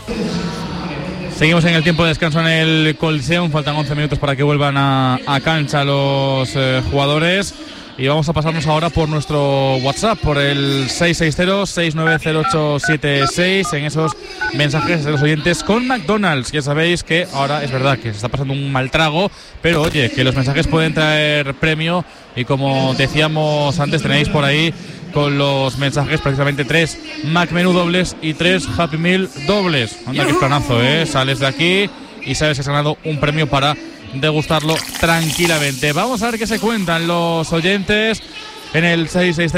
Seguimos en el tiempo de descanso en el Coliseum. Faltan 11 minutos para que vuelvan a cancha los jugadores. Y vamos a pasarnos ahora por nuestro WhatsApp, por el 660-690876, en esos mensajes de los oyentes con McDonald's. Ya sabéis que ahora es verdad que se está pasando un mal trago, pero oye, que los mensajes pueden traer premio. Y como decíamos antes, tenéis por ahí con los mensajes precisamente 3 Mac Menú dobles y 3 Happy Meal dobles. Anda, qué planazo, sales de aquí y sabes que has ganado un premio para degustarlo tranquilamente. Vamos a ver qué se cuentan los oyentes en el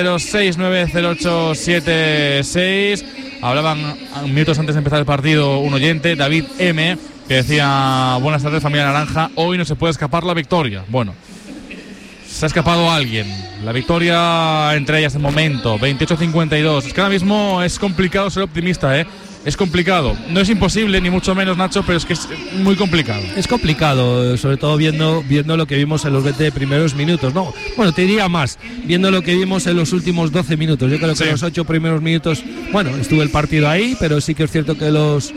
660-690876. Hablaban minutos antes de empezar el partido un oyente, David M, que decía: buenas tardes, familia naranja, hoy no se puede escapar la victoria. Bueno, se ha escapado alguien. La victoria entre ellas de momento, 28-52. Es que ahora mismo es complicado ser optimista, Es complicado. No es imposible, ni mucho menos, Nacho, pero es que es muy complicado. Es complicado, sobre todo viendo lo que vimos en los 20 primeros minutos. No, bueno, te diría más, viendo lo que vimos en los últimos 12 minutos. Yo creo que los 8 primeros minutos, bueno, estuvo el partido ahí, pero sí que es cierto que los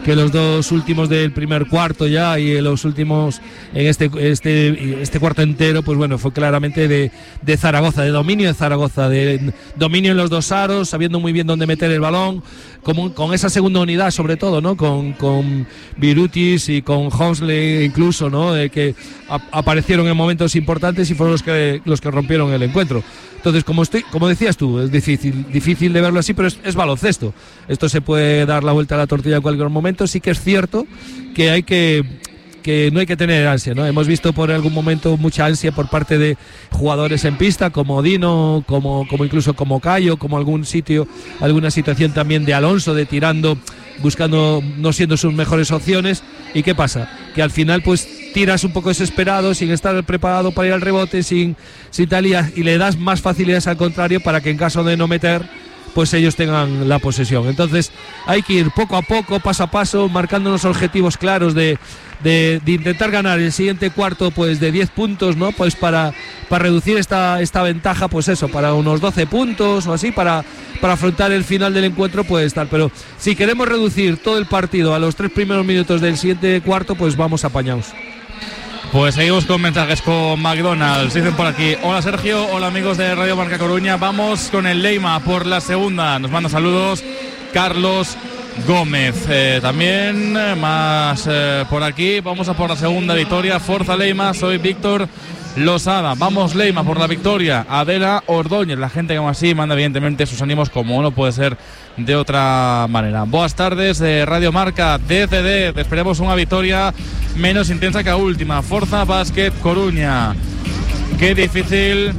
2 últimos del primer cuarto ya y los últimos en este cuarto entero, pues bueno, fue claramente de Zaragoza, de dominio de Zaragoza, de dominio en los dos aros, sabiendo muy bien dónde meter el balón, con esa segunda unidad sobre todo, ¿no? Con Virutis y con Homsley incluso, ¿no? Que aparecieron en momentos importantes y fueron los que rompieron el encuentro. Entonces, como decías tú, es difícil de verlo así, pero es baloncesto. Esto se puede dar la vuelta a la tortilla en cualquier momento. Sí que es cierto que no hay que tener ansia, ¿no? Hemos visto por algún momento mucha ansia por parte de jugadores en pista, como Dino, como incluso como Cayo, como alguna situación también de Alonso, de tirando, buscando, no siendo sus mejores opciones. ¿Y qué pasa? Que al final, pues, tiras un poco desesperado, sin estar preparado para ir al rebote, sin tal, y le das más facilidades al contrario para que en caso de no meter, pues ellos tengan la posesión. Entonces hay que ir poco a poco, paso a paso, marcando unos objetivos claros de intentar ganar el siguiente cuarto, pues de 10 puntos, ¿no? Pues para reducir esta ventaja, pues eso, para unos 12 puntos o así, para afrontar el final del encuentro, pues tal. Pero si queremos reducir todo el partido a los 3 primeros minutos del siguiente cuarto, pues vamos apañados. Pues seguimos con mensajes con McDonald's. Dicen por aquí: hola Sergio, hola amigos de Radio Marca Coruña, vamos con el Leima por la segunda. Nos manda saludos Carlos Gómez. También más por aquí, vamos a por la segunda victoria. Forza Leima, soy Víctor Losada. Vamos Leima por la victoria. Adela Ordóñez, la gente que aún así manda evidentemente sus ánimos como no puede ser de otra manera. Buenas tardes de Radio Marca DCD, esperemos una victoria menos intensa que la última. Forza Basket Coruña. Qué difícil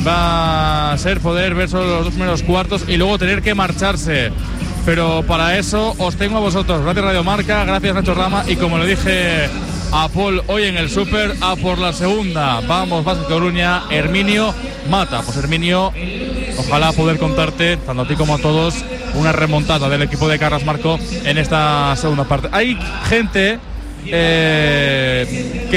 va a ser poder ver solo los 2 primeros cuartos y luego tener que marcharse, pero para eso os tengo a vosotros. Gracias Radio Marca, gracias Nacho Rama, y como le dije a Paul hoy en el Super, a por la segunda. Vamos Basket Coruña. Herminio Mata. Pues Herminio, ojalá poder contarte, tanto a ti como a todos, una remontada del equipo de Carlos Marco en esta segunda parte. Hay gente que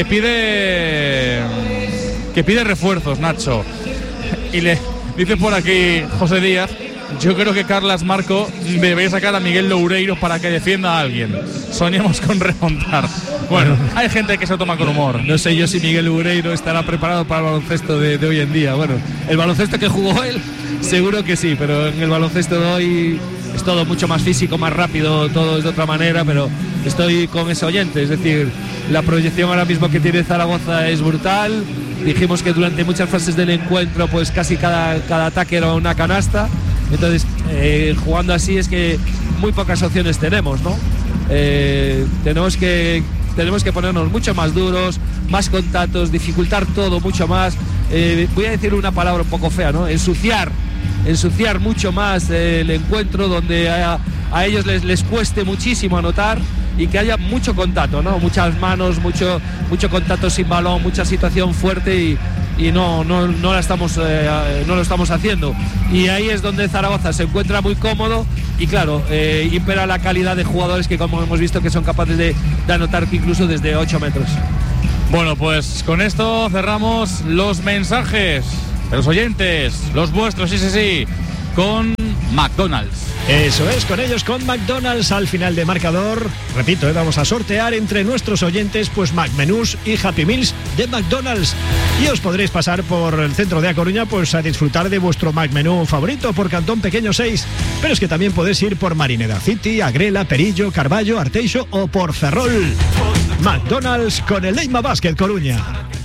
pide refuerzos, Nacho, y le dice por aquí José Díaz: yo creo que Carlos Marco debería sacar a Miguel Loureiro para que defienda a alguien. Soñemos con remontar. Bueno, hay gente que se lo toma con humor. No sé yo si Miguel Loureiro estará preparado para el baloncesto de hoy en día. Bueno, el baloncesto que jugó él, seguro que sí, pero en el baloncesto de hoy es todo mucho más físico, más rápido, todo es de otra manera, pero estoy con ese oyente. Es decir, la proyección ahora mismo que tiene Zaragoza es brutal. Dijimos que durante muchas fases del encuentro, pues casi cada ataque era una canasta. Entonces, jugando así es que muy pocas opciones tenemos, ¿no? Tenemos que ponernos mucho más duros, más contactos, dificultar todo mucho más. Voy a decir una palabra un poco fea, ¿no? Ensuciar mucho más el encuentro, donde a ellos les cueste muchísimo anotar y que haya mucho contacto, ¿no? Muchas manos, mucho contacto sin balón, mucha situación fuerte y no lo estamos haciendo. Y ahí es donde Zaragoza se encuentra muy cómodo y claro, impera la calidad de jugadores que, como hemos visto, que son capaces de anotar incluso desde 8 metros. Bueno, pues con esto cerramos los mensajes de los oyentes, los vuestros, sí, con McDonald's. Eso es, con ellos, con McDonald's al final de marcador. Repito, vamos a sortear entre nuestros oyentes pues McMenús y Happy Meals de McDonald's. Y os podréis pasar por el centro de A Coruña pues a disfrutar de vuestro McMenú favorito por Cantón Pequeño 6. Pero es que también podéis ir por Marineda City, Agrela, Perillo, Carballo, Arteixo o por Ferrol. McDonald's con el Leima Basket Coruña.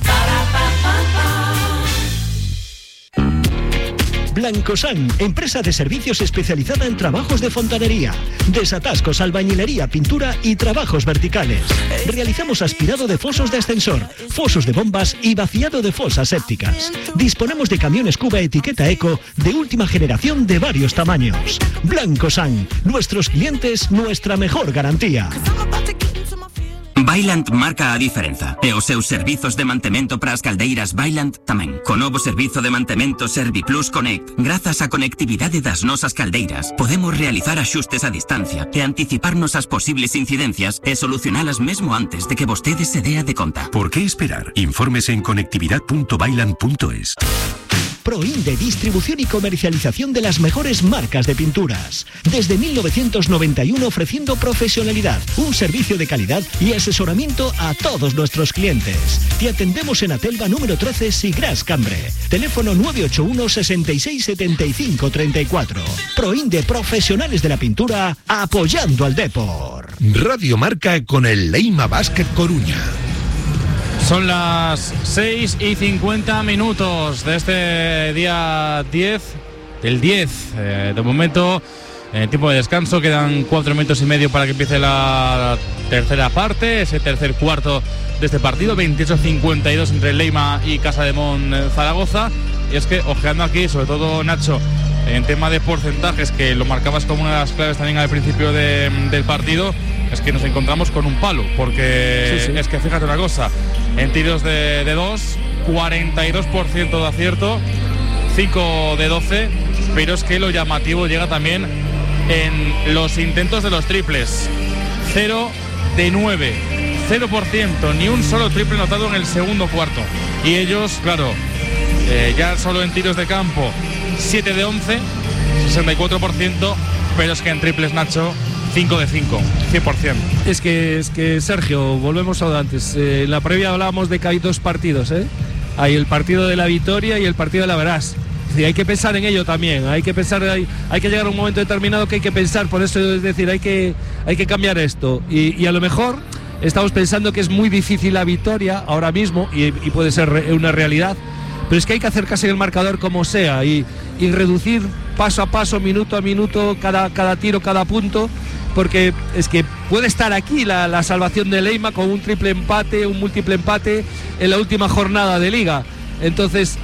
Blancosan, empresa de servicios especializada en trabajos de fontanería, desatascos, albañilería, pintura y trabajos verticales. Realizamos aspirado de fosos de ascensor, fosos de bombas y vaciado de fosas sépticas. Disponemos de camiones Cuba etiqueta Eco de última generación de varios tamaños. Blancosan, nuestros clientes, nuestra mejor garantía. Vaillant marca a diferenza e os seus servizos de mantemento para as caldeiras Vaillant tamén. Co novo servizo de mantemento ServiPlus Connect, grazas á conectividade das nosas caldeiras, podemos realizar axustes a distancia e anticiparnos as posibles incidencias e solucionalas mesmo antes de que vostede se dea de conta. ¿Por qué esperar? Infórmese en conectividad.vaillant.es. Proinde, distribución y comercialización de las mejores marcas de pinturas. Desde 1991 ofreciendo profesionalidad, un servicio de calidad y asesoramiento a todos nuestros clientes. Te atendemos en Atelva número 13, Sigras Cambre. Teléfono 981 66 75 34. Proinde, profesionales de la pintura, apoyando al Depor. Radio Marca con el Leima Basket Coruña. Son las 6:50 de este día 10, del 10. De momento, en tiempo de descanso, quedan 4 minutos y medio para que empiece la tercera parte, ese tercer cuarto de este partido, 28-52 entre Leima y Casademont Zaragoza. Y es que, ojeando aquí, sobre todo Nacho, en tema de porcentajes, que lo marcabas como una de las claves también al principio del partido, es que nos encontramos con un palo, porque sí. Es que fíjate una cosa, en tiros de 2, 42% de acierto, 5 de 12, pero es que lo llamativo llega también en los intentos de los triples, 0 de 9, 0%, ni un solo triple notado en el segundo cuarto. Y ellos, claro, ya solo en tiros de campo, 7 de 11, 64%, pero es que en triples, Nacho, 5 de 5, 100%. Es que Sergio, volvemos a lo de antes. En la previa hablábamos de que hay dos partidos, Hay el partido de la victoria y el partido de la verás. Sí, hay que pensar en ello también. Hay que pensar, hay que llegar a un momento determinado que hay que pensar. Por eso es decir, hay que cambiar esto. Y a lo mejor estamos pensando que es muy difícil la victoria ahora mismo y puede ser una realidad. Pero es que hay que acercarse el marcador como sea y reducir paso a paso, minuto a minuto, cada tiro, cada punto. Porque es que puede estar aquí la salvación de Leima con un triple empate, un múltiple empate en la última jornada de liga. Entonces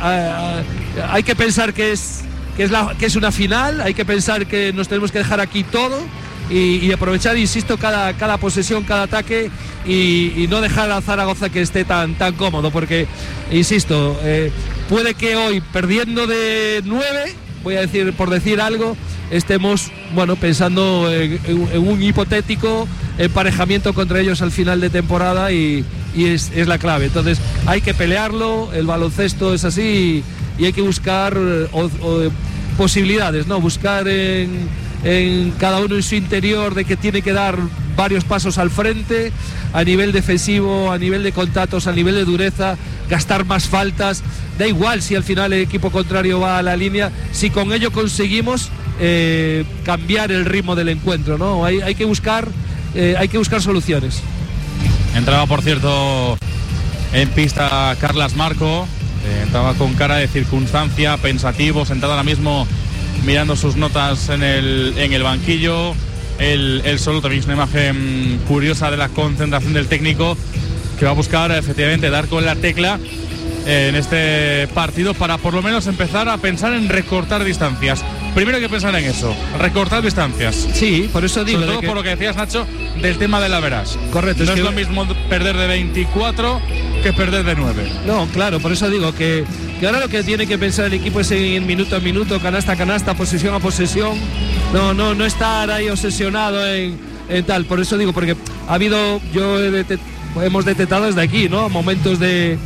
hay que pensar que es una final, hay que pensar que nos tenemos que dejar aquí todo y aprovechar, insisto, cada posesión, cada ataque y no dejar a Zaragoza que esté tan cómodo, porque, insisto, puede que hoy perdiendo de 9, voy a decir, por decir algo, estemos pensando en un hipotético emparejamiento contra ellos al final de temporada y es la clave. Entonces hay que pelearlo, el baloncesto es así y hay que buscar posibilidades, ¿no? Buscar en cada uno en su interior de que tiene que dar varios pasos al frente a nivel defensivo, a nivel de contactos, a nivel de dureza, gastar más faltas. Da igual si al final el equipo contrario va a la línea, si con ello conseguimos cambiar el ritmo del encuentro, ¿no? Hay que buscar soluciones. Entraba, por cierto, en pista Carlas Marco, entraba con cara de circunstancia, pensativo, sentado ahora mismo mirando sus notas en el banquillo. Él solo, también es una imagen curiosa de la concentración del técnico, que va a buscar efectivamente dar con la tecla en este partido para por lo menos empezar a pensar en recortar distancias. Primero hay que pensar en eso, recortar distancias. Sí, por eso digo. Sobre todo por lo que decías, Nacho, del tema de la verás. Correcto. No es lo mismo perder de 24 que perder de 9. No, claro, por eso digo que ahora lo que tiene que pensar el equipo es en minuto a minuto, canasta a canasta, posesión a posesión. No estar ahí obsesionado en tal. Por eso digo, porque ha habido, hemos detectado desde aquí, ¿no? Momentos de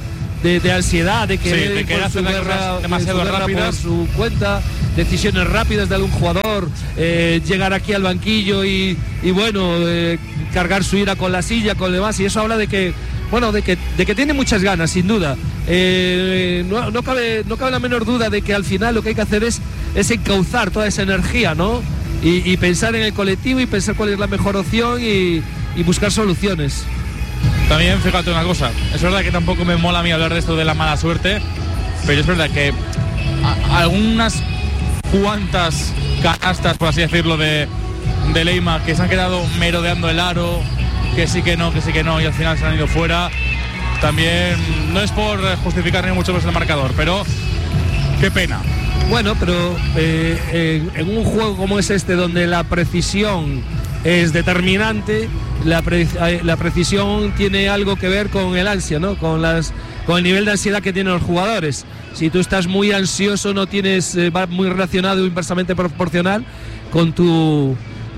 de ansiedad, de que de querer hacer cosas demasiado rápidas por su cuenta, decisiones rápidas de algún jugador, llegar aquí al banquillo y bueno, cargar su ira con la silla, con demás, y eso habla de que tiene muchas ganas, sin duda. No cabe la menor duda de que al final lo que hay que hacer es encauzar toda esa energía, ¿no? Y pensar en el colectivo y pensar cuál es la mejor opción y buscar soluciones. También, fíjate una cosa, es verdad que tampoco me mola a mí hablar de esto de la mala suerte, pero es verdad que algunas cuantas canastas, por así decirlo, de Leyma, que se han quedado merodeando el aro, que sí que no, y al final se han ido fuera. También no es por justificar ni mucho más el marcador, pero qué pena. Bueno, pero en un juego como es este, donde la precisión es determinante, la precisión tiene algo que ver con el ansia, ¿no? Con el nivel de ansiedad que tienen los jugadores. Si tú estás muy ansioso, va muy relacionado, inversamente proporcional con tu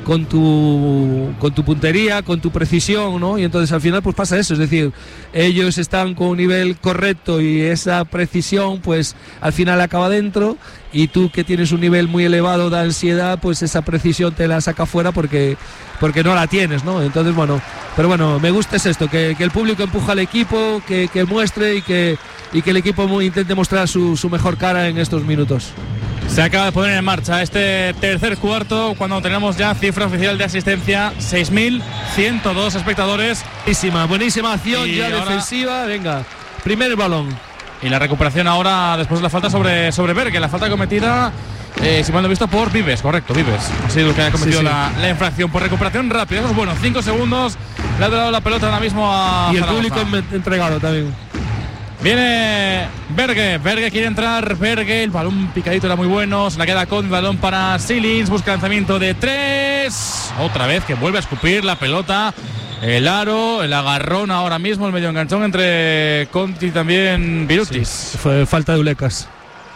puntería, con tu precisión, ¿no? Y entonces al final pues pasa eso, es decir, ellos están con un nivel correcto y esa precisión pues al final acaba dentro, y tú que tienes un nivel muy elevado de ansiedad, pues esa precisión te la saca fuera porque no la tienes, ¿no? Entonces pero bueno, me gusta es esto, que el público empuja al equipo, que muestre y que el equipo intente mostrar su mejor cara en estos minutos. Se acaba de poner en marcha este tercer cuarto, cuando tenemos ya cifra oficial de asistencia, 6.102 espectadores. Buenísima acción ya defensiva. Venga, primer balón. Y la recuperación ahora después de la falta sobre Berge, la falta cometida, si mal no he visto, por Vives, correcto, Vives. Ha sido el que ha cometido la infracción. Por recuperación rápida, eso es bueno, 5 segundos, le ha dado la pelota ahora mismo a y el Zaragoza. Público entregado también. Viene Berge quiere entrar, el balón picadito era muy bueno, se la queda con el balón para Silins, busca lanzamiento de 3, otra vez que vuelve a escupir la pelota, el aro, el agarrón ahora mismo, el medio enganchón entre Conti y también Birutis. Sí, fue falta de Ulecas.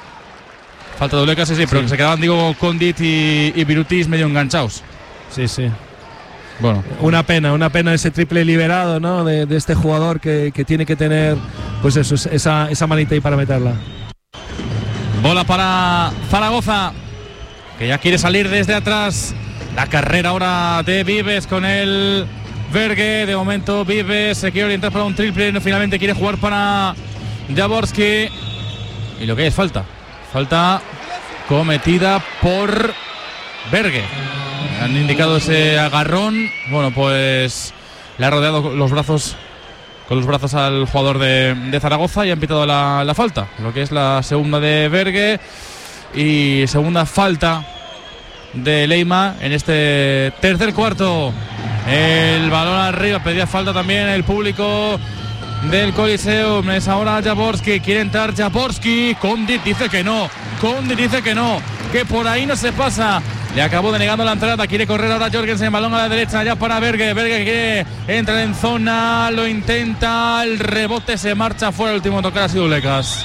Sí, pero que se quedaban, Condit y Birutis medio enganchados. Sí. Bueno, una pena ese triple liberado, ¿no? de este jugador que tiene que tener pues eso, esa manita ahí para meterla. Bola para Zaragoza, que ya quiere salir desde atrás. La carrera ahora de Vives con el Berge. De momento Vives se quiere orientar para un triple, no, finalmente quiere jugar para Jaworski. Y lo que es falta cometida por Berge. Han indicado ese agarrón. Bueno, pues le ha rodeado con los brazos al jugador de Zaragoza y ha pitado la falta. Lo que es la segunda de Berge y segunda falta de Leyma en este tercer cuarto. El balón arriba, pedía falta también el público del Coliseum. Es ahora Jaworski, quiere entrar Jaworski. Condit dice que no, que por ahí no se pasa. Le acabó denegando la entrada, quiere correr ahora Jorgensen, balón a la derecha ya para Berge que entra en zona, lo intenta, el rebote se marcha fuera, el último tocar ha sido Ulecas.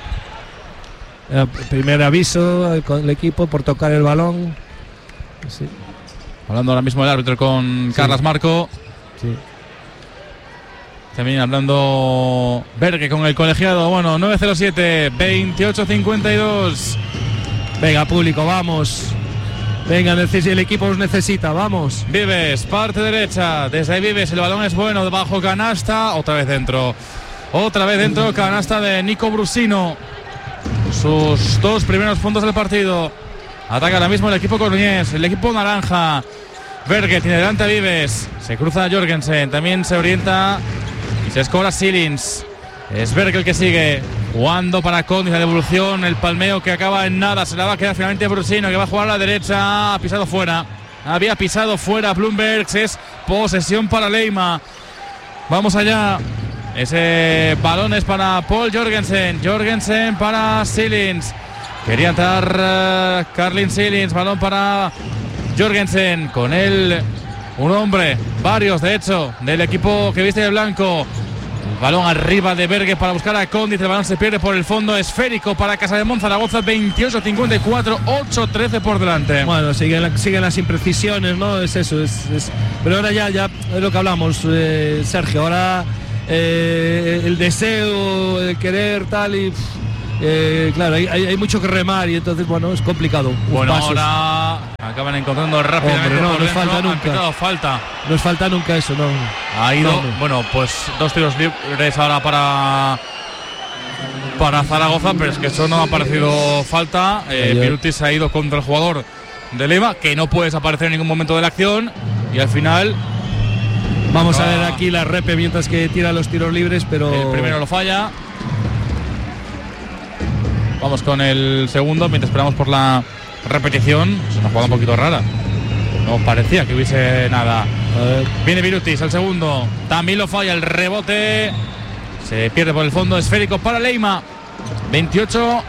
Primer aviso con el equipo por tocar el balón. Sí. Hablando ahora mismo el árbitro con Carlas Marco. Sí. También hablando Berge con el colegiado. Bueno, 9-07, 28-52. Venga, público, vamos. Venga, el equipo os necesita, vamos. Vives, parte derecha, desde ahí Vives, el balón es bueno, debajo canasta, otra vez dentro, canasta de Nico Brusino. Sus 2 primeros puntos del partido. Ataca ahora mismo el equipo coruñés, el equipo naranja. Berge tiene delante a Vives, se cruza a Jorgensen, también se orienta y se escora Silins. Es Berge el que sigue jugando para Condit, la devolución, el palmeo que acaba en nada, se la va a quedar finalmente Brusino, que va a jugar a la derecha, había pisado fuera Bloomberg, es posesión para Leyma. Vamos allá, ese balón es para Paul Jorgensen para Silins, quería entrar Carlin Silins, balón para Jorgensen, con él un hombre, varios de hecho, del equipo que viste de blanco. Balón arriba de Berge para buscar a Condit, el balón se pierde por el fondo, esférico para Casademont, Zaragoza 28-54, 8-13 por delante. Bueno, siguen las imprecisiones, ¿no? Es eso, pero ahora ya es lo que hablamos, Sergio, ahora el deseo, el querer, tal, y claro, hay mucho que remar, y entonces, bueno, es complicado. Bueno, ahora acaban encontrando rápidamente. Hombre, no por nos dentro, falta nunca. han pitado falta. No os falta nunca eso, ¿no? Ha ido, No. bueno, pues 2 tiros libres ahora para Zaragoza, pero es que eso no ha parecido falta. Birutis ha ido contra el jugador de Lema, que no puede desaparecer en ningún momento de la acción, y al final vamos a ver aquí la repe mientras que tira los tiros libres, pero el primero lo falla. Vamos con el segundo mientras esperamos por la repetición. Es una jugada un poquito rara, no parecía que hubiese nada. A ver. Viene Birutis al segundo, también lo falla, el rebote se pierde por el fondo, esférico para Leima. 28-54,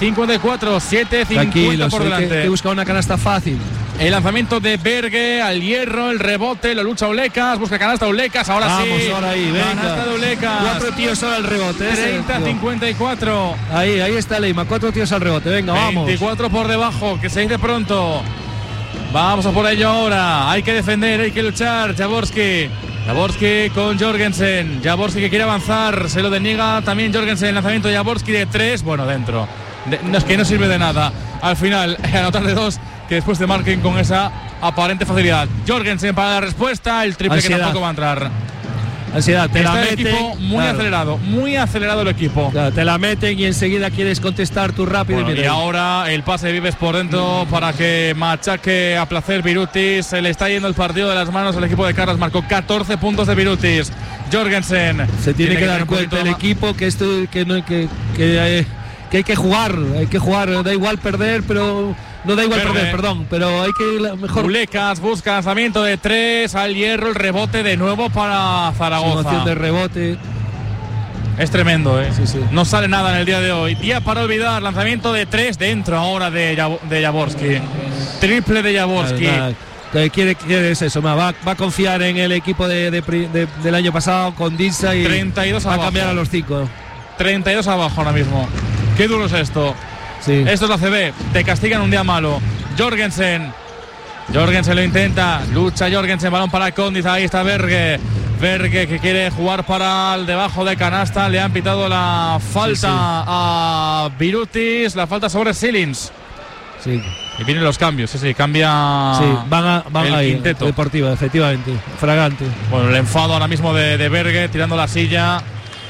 7-50 por delante. Que busca una canasta fácil. El lanzamiento de Berge al hierro, el rebote, lo lucha Ulecas, busca canasta Ulecas, ahora Vamos, sí. ahora ahí, venga. Canasta de Ulecas. 4 tíos ahora al rebote. 30-54. Ahí está Leima, 4 tíos al rebote, venga, vamos. 24 por debajo, que se dice pronto. Vamos a por ello ahora. Hay que defender, hay que luchar. Jaworski con Jorgensen. Jaworski que quiere avanzar, se lo deniega también Jorgensen. El lanzamiento de Jaworski de 3, bueno, dentro. No, es que no sirve de nada. Al final, anotar de 2, que después te marquen con esa aparente facilidad. Jorgensen para la respuesta, el triple ansiedad. que tampoco va a entrar. Ansiedad, te Está la el meten. equipo muy acelerado el equipo. Claro, te la meten y enseguida quieres contestar tú rápido. Bueno, y ahora el pase de Vives por dentro para que machaque a placer Birutis. Se le está yendo el partido de las manos al equipo de Carras. Marcó 14 puntos de Birutis. Jorgensen se tiene que dar tener un cuenta el poquito equipo que esto que hay que jugar, da igual perder, pero no da igual perder, perdón, pero hay que mejor. Ulecas busca lanzamiento de 3 al hierro, el rebote de nuevo para Zaragoza. Simulación de rebote. Es tremendo, Sí, sí. No sale nada en el día de hoy. Día para olvidar, lanzamiento de 3 dentro ahora de Jaworski. Triple de Jaworski. Quiere es eso, va a confiar en el equipo del año pasado con Dinsa y 32 va a abajo. cambiar a los 5. 32 abajo ahora mismo. Qué duro es esto. Sí. Esto es la CB, te castigan un día malo. Jorgensen lo intenta, lucha Jorgensen, balón para Condis, ahí está Berge que quiere jugar para el debajo de canasta, le han pitado la falta a Birutis, la falta sobre Silins. Sí. Y vienen los cambios, cambia. Sí, van el ahí, quinteto. Deportiva, efectivamente, fragante. Bueno, el enfado ahora mismo de Berge, tirando la silla.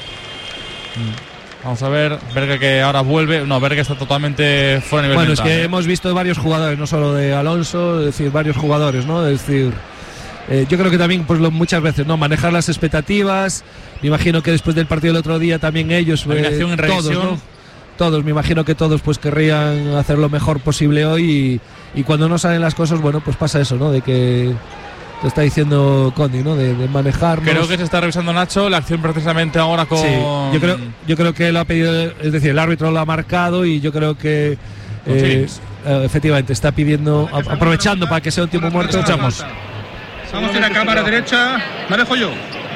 Vamos a ver, Berge que ahora vuelve. No, Berge está totalmente fuera de nivel mental. Bueno, es que hemos visto varios jugadores, no solo de Alonso, es decir, varios jugadores, ¿no? Es decir, yo creo que también, pues muchas veces, ¿no? Manejar las expectativas. Me imagino que después del partido del otro día también ellos, todos, ¿no? Todos, me imagino que todos pues querrían hacer lo mejor posible hoy y cuando no salen las cosas, bueno, pues pasa eso, ¿no? De que te está diciendo Condi, ¿no? De manejar. Creo que se está revisando Nacho la acción precisamente ahora con. Sí, yo creo que lo ha pedido, es decir, el árbitro lo ha marcado y yo creo que efectivamente está pidiendo, aprovechando para que sea un tiempo muerto. Escuchamos. Vamos a ir a cámara derecha. Me dejo yo.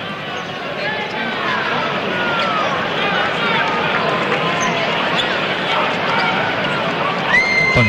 Bueno.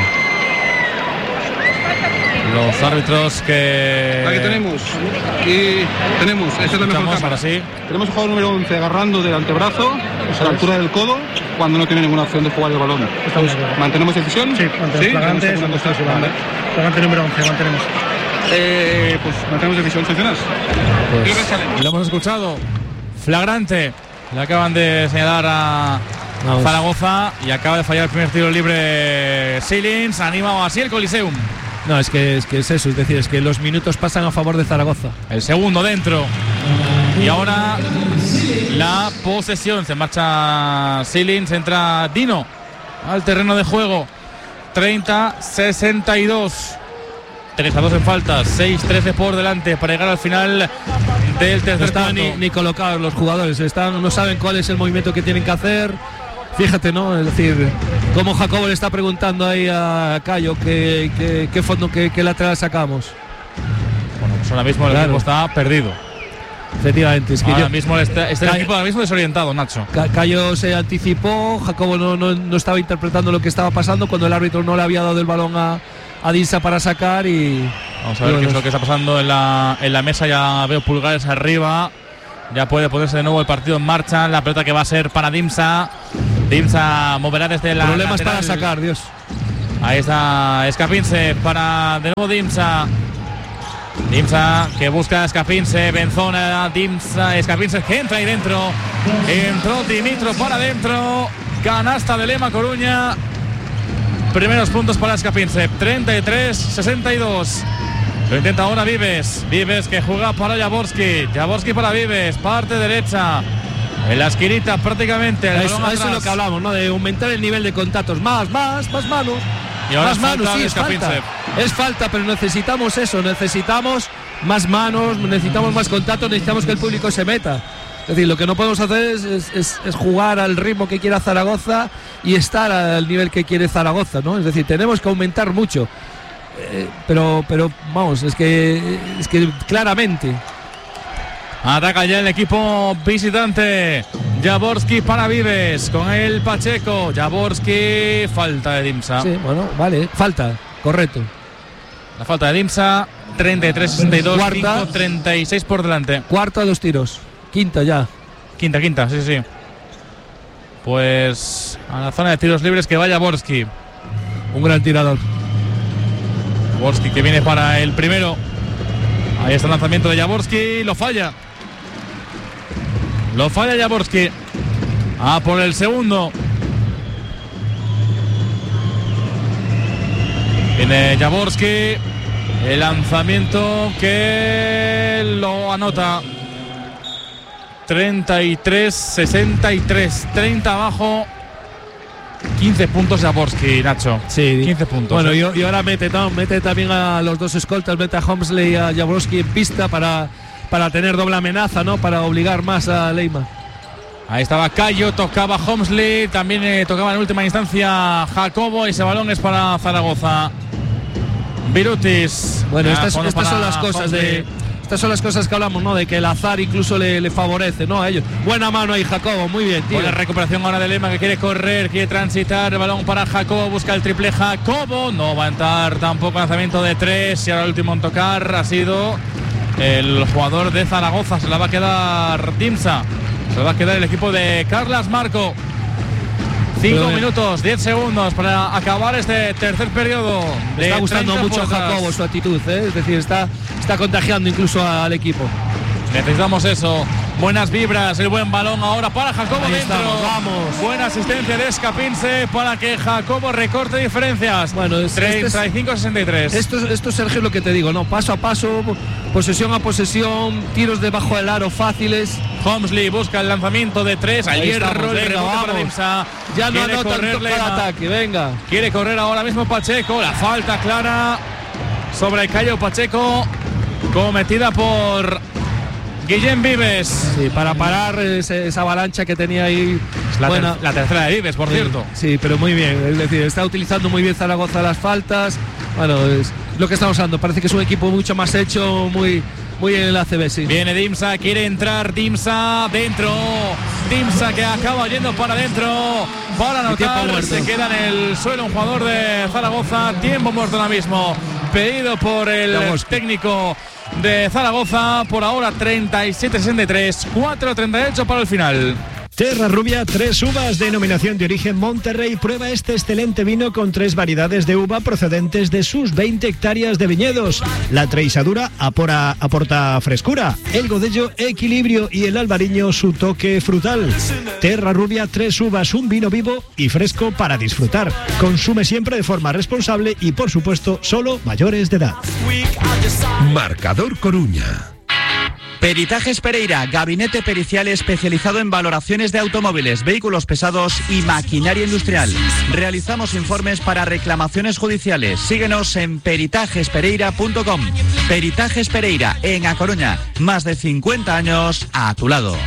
Los árbitros que. Aquí tenemos, esta es la mejor cámara. Ahora sí. Tenemos el jugador número 11 agarrando del antebrazo a la altura del codo cuando no tiene ninguna opción de jugar el balón. Entonces, ¿mantenemos decisión? Sí, flagrante número 11, mantenemos. Pues mantenemos decisión, sancionas. Pues, lo hemos escuchado. Flagrante. Le acaban de señalar a Zaragoza y acaba de fallar el primer tiro libre Silins. Anima así el Coliseum. No, es que es eso, es decir, es que los minutos pasan a favor de Zaragoza. El segundo dentro. Y ahora la posesión. Se marcha Silins, entra Dino al terreno de juego. 30-62. 3-2 en faltas, 6-13 por delante para llegar al final del tercer no están cuarto. ni colocados los jugadores, no saben cuál es el movimiento que tienen que hacer. Fíjate, ¿no? Es decir, como Jacobo le está preguntando ahí a Cayo qué fondo, qué lateral sacamos. Bueno, pues ahora mismo el equipo está perdido. Efectivamente, es que ahora mismo está el equipo ahora mismo desorientado, Nacho. Cayo se anticipó, Jacobo no estaba interpretando lo que estaba pasando cuando el árbitro no le había dado el balón a Dinsa para sacar y. Vamos a ver qué es lo que está pasando en la mesa. Ya veo pulgares arriba Ya puede ponerse de nuevo el partido en marcha. La pelota que va a ser para Dimsa. Dimsa moverá desde la problemas lateral. para sacar, Dios. Ahí está Escapinse para de nuevo Dimsa. Dimsa que busca a Escapinse, Benzona, Dimsa, Escapinse que entra ahí dentro. Entró Dimitro para adentro. Canasta de Lema Coruña. Primeros puntos para Escapinse, 33-62. Lo intenta ahora Vives. Vives que juega para Jaworski. Jaworski para Vives, parte derecha. En la esquinita prácticamente. Eso es lo que hablamos, ¿no? De aumentar el nivel de contactos. Más manos. Y ahora más manos, sí, Escapinse. Es falta, pero necesitamos eso. Necesitamos más manos, necesitamos más contactos, necesitamos que el público se meta. Es decir, lo que no podemos hacer es jugar al ritmo que quiera Zaragoza y estar al nivel que quiere Zaragoza, ¿no? Es decir, tenemos que aumentar mucho. Pero vamos, es que claramente. Ataca ya el equipo visitante. Jaworski para Vives. Con el Pacheco. Jaworski. Falta de Dimsa. Sí, bueno, vale. Falta. Correcto. La falta de Dimsa. 33-62. Cuarta. 36 por delante. Cuarta, 2 tiros. Quinta ya. Quinta, sí. Pues a la zona de tiros libres que va Jaworski. Un gran tirador. Jaworski que viene para el primero. Ahí está el lanzamiento de Jaworski. Lo falla Jaworski. Por el segundo. Viene Jaworski. El lanzamiento que lo anota. 33-63. 30 abajo. 15 puntos Jaworski, Nacho. Sí, 15 puntos. Bueno, y ahora mete también a los dos escoltas, mete a Homsley y a Jaworski en pista para tener doble amenaza, ¿no? Para obligar más a Leyma. Ahí estaba Cayo, tocaba Homsley, también tocaba en última instancia Jacobo. Ese balón es para Zaragoza. Virutis. Bueno, estas son las cosas Homsley. Estas son las cosas que hablamos, ¿no? De que el azar incluso le favorece, ¿no? A ellos. Buena mano ahí, Jacobo, muy bien, tío. Buena recuperación ahora de Lema, que quiere correr, quiere transitar. El balón para Jacobo, busca el triple Jacobo. No va a entrar tampoco lanzamiento de 3. Y ahora el último en tocar ha sido el jugador de Zaragoza. Se la va a quedar Dimsa. Se la va a quedar el equipo de Carlas Marco. 5 minutos, 10 segundos para acabar este tercer periodo. Le está gustando mucho a Jacobo su actitud, ¿eh? Es decir, está contagiando incluso al equipo. Necesitamos eso. Buenas vibras, el buen balón ahora para Jacobo. Ahí dentro. Estamos, vamos. Buena asistencia de Escapinse para que Jacobo recorte diferencias. Bueno, 35-63. Esto, Sergio, es lo que te digo, ¿no? Paso a paso, posesión a posesión, tiros debajo del aro fáciles. Homsley busca el lanzamiento de 3. Al hierro, el rebote para Dimsa. Ya no anota el ataque, venga. Quiere correr ahora mismo Pacheco. La falta clara sobre Cayo Pacheco, cometida por Guillem Vives. Sí, para parar esa avalancha que tenía ahí. La tercera de Vives, por cierto. Sí, pero muy bien. Es decir, está utilizando muy bien Zaragoza las faltas. Bueno, es lo que estamos hablando. Parece que es un equipo mucho más hecho, muy en el ACB, sí. Viene Dimsa, quiere entrar Dimsa dentro. Dimsa que acaba yendo para adentro para anotar. Se queda en el suelo un jugador de Zaragoza. Tiempo muerto ahora mismo. Pedido por el técnico de Zaragoza. Por ahora 37-63, 4-38 para el final. Terra Rubia, 3 uvas, denominación de origen Monterrey. Prueba este excelente vino con 3 variedades de uva procedentes de sus 20 hectáreas de viñedos. La Treixadura aporta frescura, el Godello equilibrio y el Albariño su toque frutal. Terra Rubia, 3 uvas, un vino vivo y fresco para disfrutar. Consume siempre de forma responsable y, por supuesto, solo mayores de edad. Marcador Coruña. Peritajes Pereira, gabinete pericial especializado en valoraciones de automóviles, vehículos pesados y maquinaria industrial. Realizamos informes para reclamaciones judiciales. Síguenos en peritajespereira.com. Peritajes Pereira, en A Coruña. Más de 50 años a tu lado.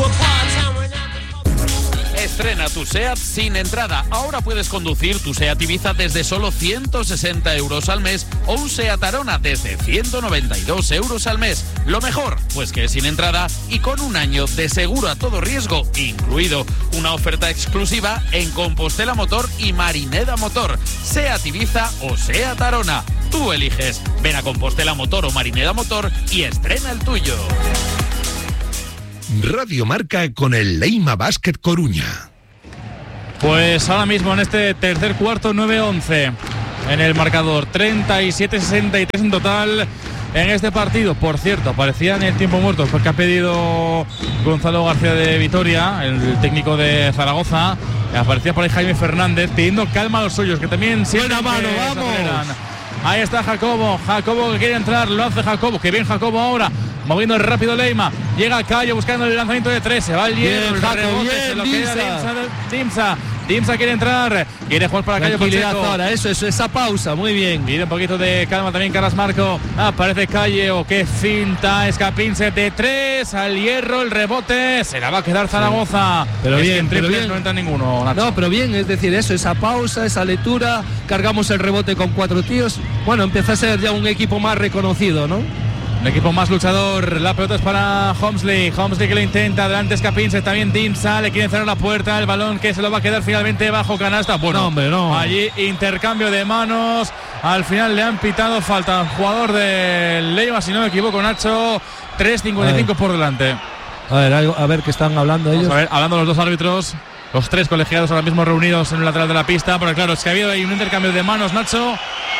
Estrena tu SEAT sin entrada. Ahora puedes conducir tu SEAT Ibiza desde solo 160 euros al mes o un SEAT Arona desde 192 euros al mes. Lo mejor, pues que es sin entrada y con un año de seguro a todo riesgo incluido. Una oferta exclusiva en Compostela Motor y Marineda Motor. SEAT Ibiza o SEAT Arona. Tú eliges. Ven a Compostela Motor o Marineda Motor y estrena el tuyo. Radio Marca con el Leima Basket Coruña. Pues ahora mismo en este tercer cuarto 9-11 en el marcador, 37-63 en total en este partido. Por cierto, aparecía en el tiempo muerto porque ha pedido Gonzalo García de Vitoria, el técnico de Zaragoza. Aparecía por ahí Jaime Fernández pidiendo calma a los suyos, que también sienten buena mano, vamos. Ahí está Jacobo que quiere entrar, lo hace Jacobo, que bien Jacobo ahora, moviendo el rápido Leima, llega Cayo buscando el lanzamiento de 3, se va el hierro, el rebote, se lo queda Dimsa quiere entrar, quiere jugar para Cayo Pacheco. Ahora, eso, esa pausa, muy bien. Pide un poquito de calma también Carlos Marco. Aparece Cayo, que finta, Escapinse de 3, al hierro, el rebote, se la va a quedar Zaragoza. Sí. Pero bien, pero bien. No entra ninguno, Nacho. No, pero bien, es decir, eso, esa pausa, esa lectura, cargamos el rebote con 4 tíos. Bueno, empieza a ser ya un equipo más reconocido, ¿no? El equipo más luchador. La pelota es para Homsley que lo intenta, adelante Escapinse, también Dimsa, le quiere cerrar la puerta, el balón que se lo va a quedar finalmente bajo canasta. Bueno, no, hombre, no. Allí intercambio de manos, al final le han pitado falta, jugador del Leima, si no me equivoco, Nacho. 3:55 por delante. A ver qué están hablando ellos. A ver, hablando los dos árbitros, los 3 colegiados ahora mismo reunidos en el lateral de la pista, pero claro, es que ha habido ahí un intercambio de manos, Nacho.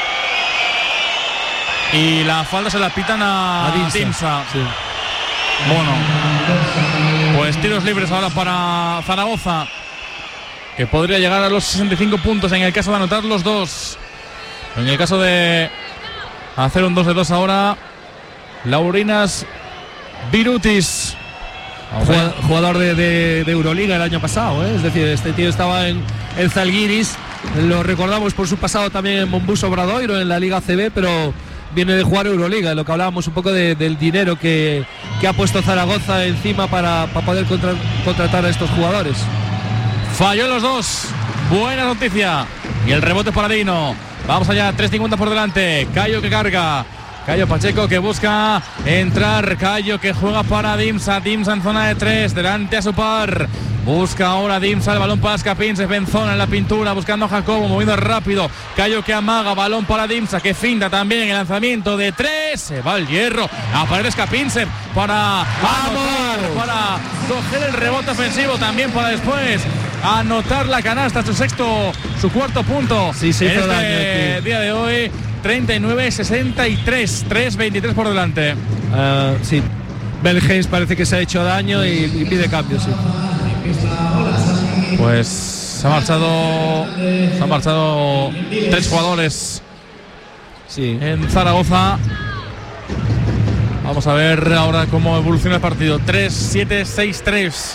Y la falta se la pitan a Dimsa. Sí. Bueno, pues tiros libres ahora para Zaragoza, que podría llegar a los 65 puntos en el caso de anotar los 2. En el caso de hacer un 2-2 ahora, Laurinas Virutis, jugador de Euroliga el año pasado, ¿eh? Es decir, este tío estaba en el Zalgiris, lo recordamos por su pasado también en Mombus Obradoiro en la Liga CB, pero viene de jugar Euroliga, lo que hablábamos un poco del dinero que ha puesto Zaragoza encima para poder contratar a estos jugadores. Falló los 2, buena noticia, y el rebote para Dino. Vamos allá, 3:50 por delante, Cayo que carga, Cayo Pacheco que busca entrar, Cayo que juega para Dimsa en zona de 3, delante a su par. Busca ahora Dimsa, el balón para Escapinse, Benzona en la pintura, buscando a Jacobo, moviendo rápido. Cayo que amaga, balón para Dimsa, que finta también el lanzamiento de 3. Se va el hierro, aparece Escapinse para anotar, para coger el rebote ofensivo, también para después anotar la canasta, su cuarto punto. Sí, en este día de hoy. 39-63, 3:23 por delante. Sí, Belgens parece que se ha hecho daño y pide cambio, sí. Pues se han marchado 3 jugadores, sí, en Zaragoza. Vamos a ver ahora cómo evoluciona el partido. 3-7-6-3.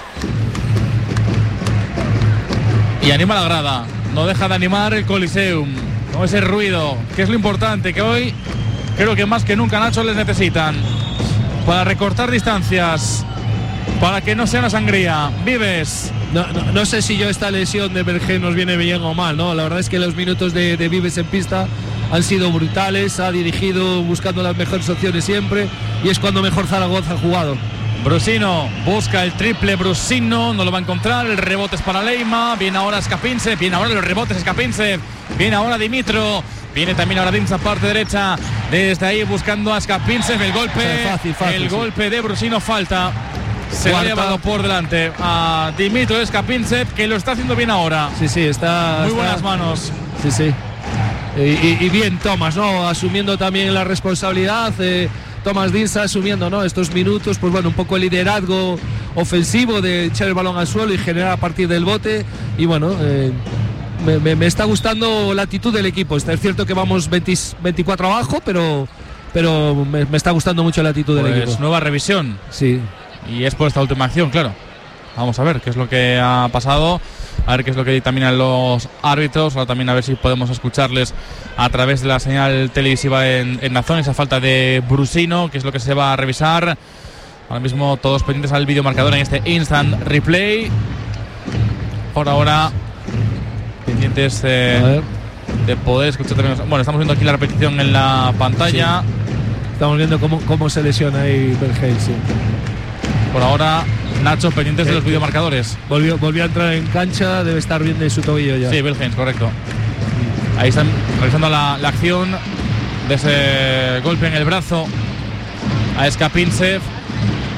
Y anima la grada, no deja de animar el Coliseum, con ese ruido, que es lo importante, que hoy creo que más que nunca, Nacho, les necesitan para recortar distancias, para que no sea una sangría. Vives. No sé si esta lesión de Bergen nos viene bien o mal, ¿no? La verdad es que los minutos de Vives en pista han sido brutales, ha dirigido buscando las mejores opciones siempre, y es cuando mejor Zaragoza ha jugado. Brusino busca el triple, Brusino no lo va a encontrar, el rebote es para Leima, viene ahora Escapinse, viene ahora los rebotes Escapinse, viene ahora Dimitro, viene también ahora Dimsa parte derecha, desde ahí buscando a Escapinse, el golpe, el golpe de Brusino, falta, se lo ha llevado por delante a Dimitro Escapinse, que lo está haciendo bien ahora. Sí, está muy buenas manos. Sí. Y bien Tomás, ¿no? Asumiendo también la responsabilidad. Tomás Dimsa asumiendo, ¿no?, estos minutos, pues bueno, un poco el liderazgo ofensivo de echar el balón al suelo y generar a partir del bote. Y bueno, me está gustando la actitud del equipo. Es cierto que vamos 24 abajo, pero me está gustando mucho la actitud del equipo. Nueva revisión. Sí. Y es por esta última acción, claro. Vamos a ver qué es lo que ha pasado, a ver qué es lo que dictaminan los árbitros, ahora también a ver si podemos escucharles a través de la señal televisiva en Dazón, esa falta de Brusino, que es lo que se va a revisar. Ahora mismo todos pendientes al videomarcador en este instant replay. Por ahora pendientes de poder escuchar también. Bueno, estamos viendo aquí la repetición en la pantalla. Sí. Estamos viendo cómo se lesiona ahí Bergen, sí. Por ahora, Nacho, pendientes de los videomarcadores. Volvió a entrar en cancha, debe estar bien de su tobillo ya. Sí, Belgens, correcto. Ahí están realizando la acción de ese golpe en el brazo a Escapinse.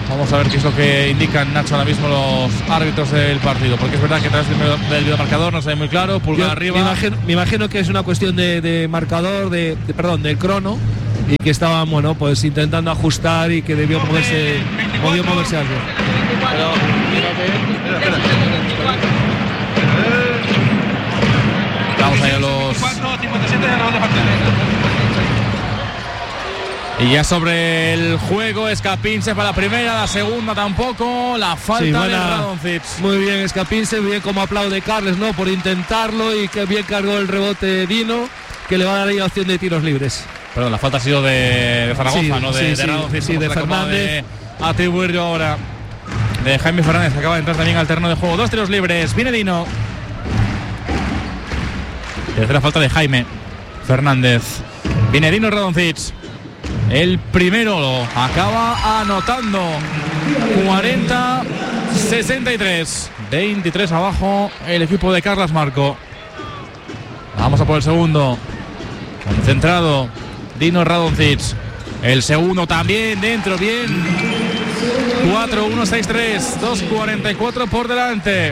Vamos a ver qué es lo que indican, Nacho, ahora mismo los árbitros del partido, porque es verdad que a través del videomarcador no se ve muy claro, pulgar arriba. Me imagino que es una cuestión de marcador, del crono, y que estaban, bueno, pues intentando ajustar y que debió moverse algo. Vamos allá los... Y ya sobre el juego, Escapinse para la primera, la segunda tampoco, la falta de Radonjic. Muy bien Escapinse, bien como aplaude Carles, ¿no? Por intentarlo, y que bien cargó el rebote Dino, que le va a dar ahí opción de tiros libres. Perdón, la falta ha sido de Zaragoza, no de Radonjic. Sí, de Fernández. Atribuir yo ahora de Jaime Fernández, que acaba de entrar también al terreno de juego. 2 tiros libres, viene Dino. Tercera falta de Jaime Fernández. Viene Dino Radonjic. El primero lo acaba anotando. 40-63. 23 abajo el equipo de Carles Marco. Vamos a por el segundo. Concentrado Dino Radonjic. El segundo también dentro, bien. 4-1-6-3. 2:44 por delante.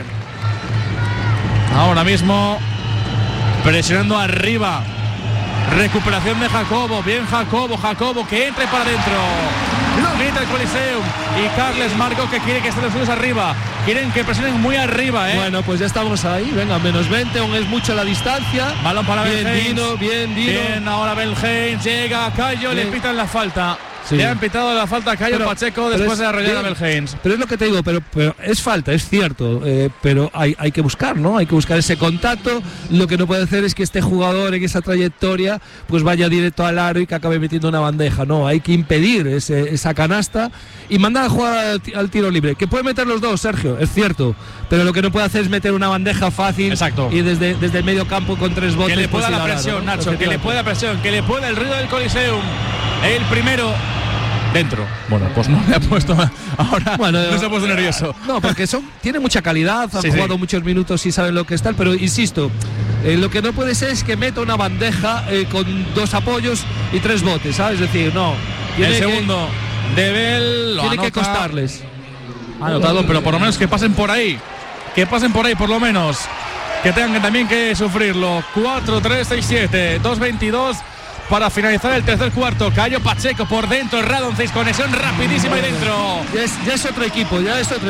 Ahora mismo presionando arriba. Recuperación de Jacobo, bien Jacobo que entre para adentro. Lo grita el Coliseum y Carles Marco, que quiere que estén los suyos arriba. Quieren que presionen muy arriba, Bueno, pues ya estamos ahí. Venga, -20, aún es mucho la distancia. Balón para Belhens. Bien Dino. Bien, ahora Belhens llega a Cayo, le pitan la falta. Sí. Le han pitado la falta a Cayo Pacheco después de arrollar a Belhens. Pero es lo que te digo, pero es falta, es cierto, pero hay que buscar, ¿no? Hay que buscar ese contacto. Lo que no puede hacer es que este jugador en esa trayectoria pues vaya directo al aro y que acabe metiendo una bandeja. No, hay que impedir esa canasta y mandar a jugar al tiro libre. Que puede meter los dos, Sergio, es cierto, pero lo que no puede hacer es meter una bandeja fácil. Exacto. Y desde el medio campo con 3 botes. Que le pueda pues, la presión, ¿no? Nacho, que le pueda presión, que le pueda el ruido del Coliseum. El primero dentro. Bueno, pues no le ha puesto ahora. Bueno, no se ha puesto nervioso. No, porque tiene mucha calidad, han jugado muchos minutos y saben lo que están, pero insisto, lo que no puede ser es que meta una bandeja con 2 apoyos y 3 botes, ¿sabes? Es decir, no. El segundo de Bell tiene que costarles. Ha anotado, pero por lo menos que pasen por ahí. Que pasen por ahí, por lo menos. Que tengan también que sufrirlo. 4-3-6-7, 2-22 para finalizar el tercer cuarto. Cayo Pacheco por dentro, Radonjic, conexión rapidísima ahí dentro. Ya es otro equipo.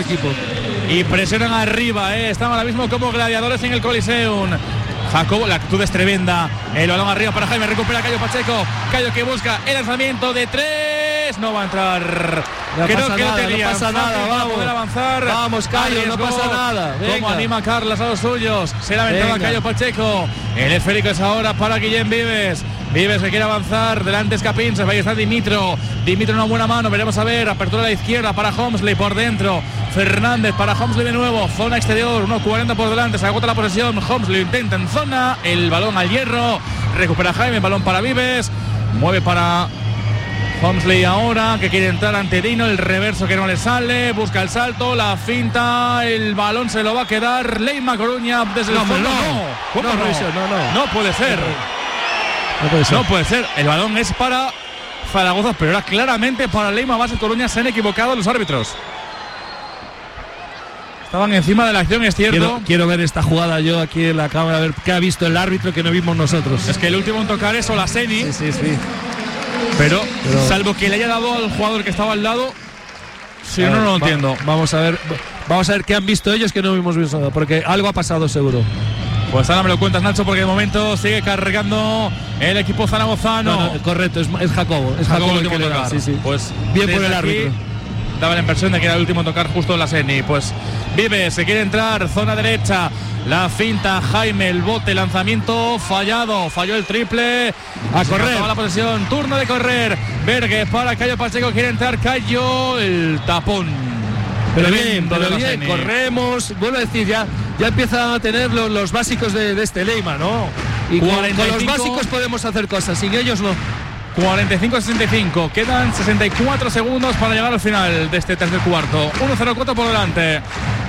Y presionan arriba, están ahora mismo como gladiadores en el Coliseum. Jacobo, la actitud es tremenda. El balón arriba para Jaime, recupera Cayo Pacheco. Cayo que busca el lanzamiento de 3. No va a entrar. Creo que no pasa nada, vamos a poder avanzar. Vamos, Cayo, no pasa nada. Como anima Carles a los suyos. Se la aventaba Cayo Pacheco. El esférico es ahora para Guillem Vives. Vives que quiere avanzar, delante Escapinse, ahí está Dimitro una buena mano, veremos a ver, apertura a la izquierda para Homsley, por dentro Fernández para Homsley de nuevo, zona exterior, 1:40 por delante, se agota la posesión, Homsley intenta en zona, el balón al hierro, recupera Jaime, balón para Vives, mueve para Homsley ahora, que quiere entrar ante Dino, el reverso que no le sale, busca el salto, la finta, el balón se lo va a quedar Leima Coruña desde el fondo. No puede ser. No puede ser, el balón es para Zaragoza, pero era claramente para Leima Base Coruña. Se han equivocado los árbitros. Estaban encima de la acción, es cierto. Quiero ver esta jugada yo aquí en la cámara, a ver qué ha visto el árbitro que no vimos nosotros. Es que el último en tocar es Olaseni. Sí. Pero salvo que le haya dado al jugador que estaba al lado, si no lo entiendo. Vamos a ver qué han visto ellos que no hemos visto, porque algo ha pasado seguro. Pues ahora me lo cuentas, Nacho, porque de momento sigue cargando el equipo zaragozano. No, correcto, es Jacobo. Es Jacobo el último tocar. Sí. Pues bien por el árbitro. Daba la impresión de que era el último tocar justo la Seni. Pues Vives se quiere entrar, zona derecha. La finta, Jaime, el bote, lanzamiento fallado. Falló el triple. A correr. La posesión, turno de correr. Bergue para Cayo Pacheco, quiere entrar Cayo. El tapón. Pero bien, corremos. Vuelvo a decir, ya empiezan a tener los básicos de este Leima, ¿no? Y con los básicos podemos hacer cosas, sin ellos no. 45-65, quedan 64 segundos para llegar al final de este tercer cuarto. 1-0-4 por delante.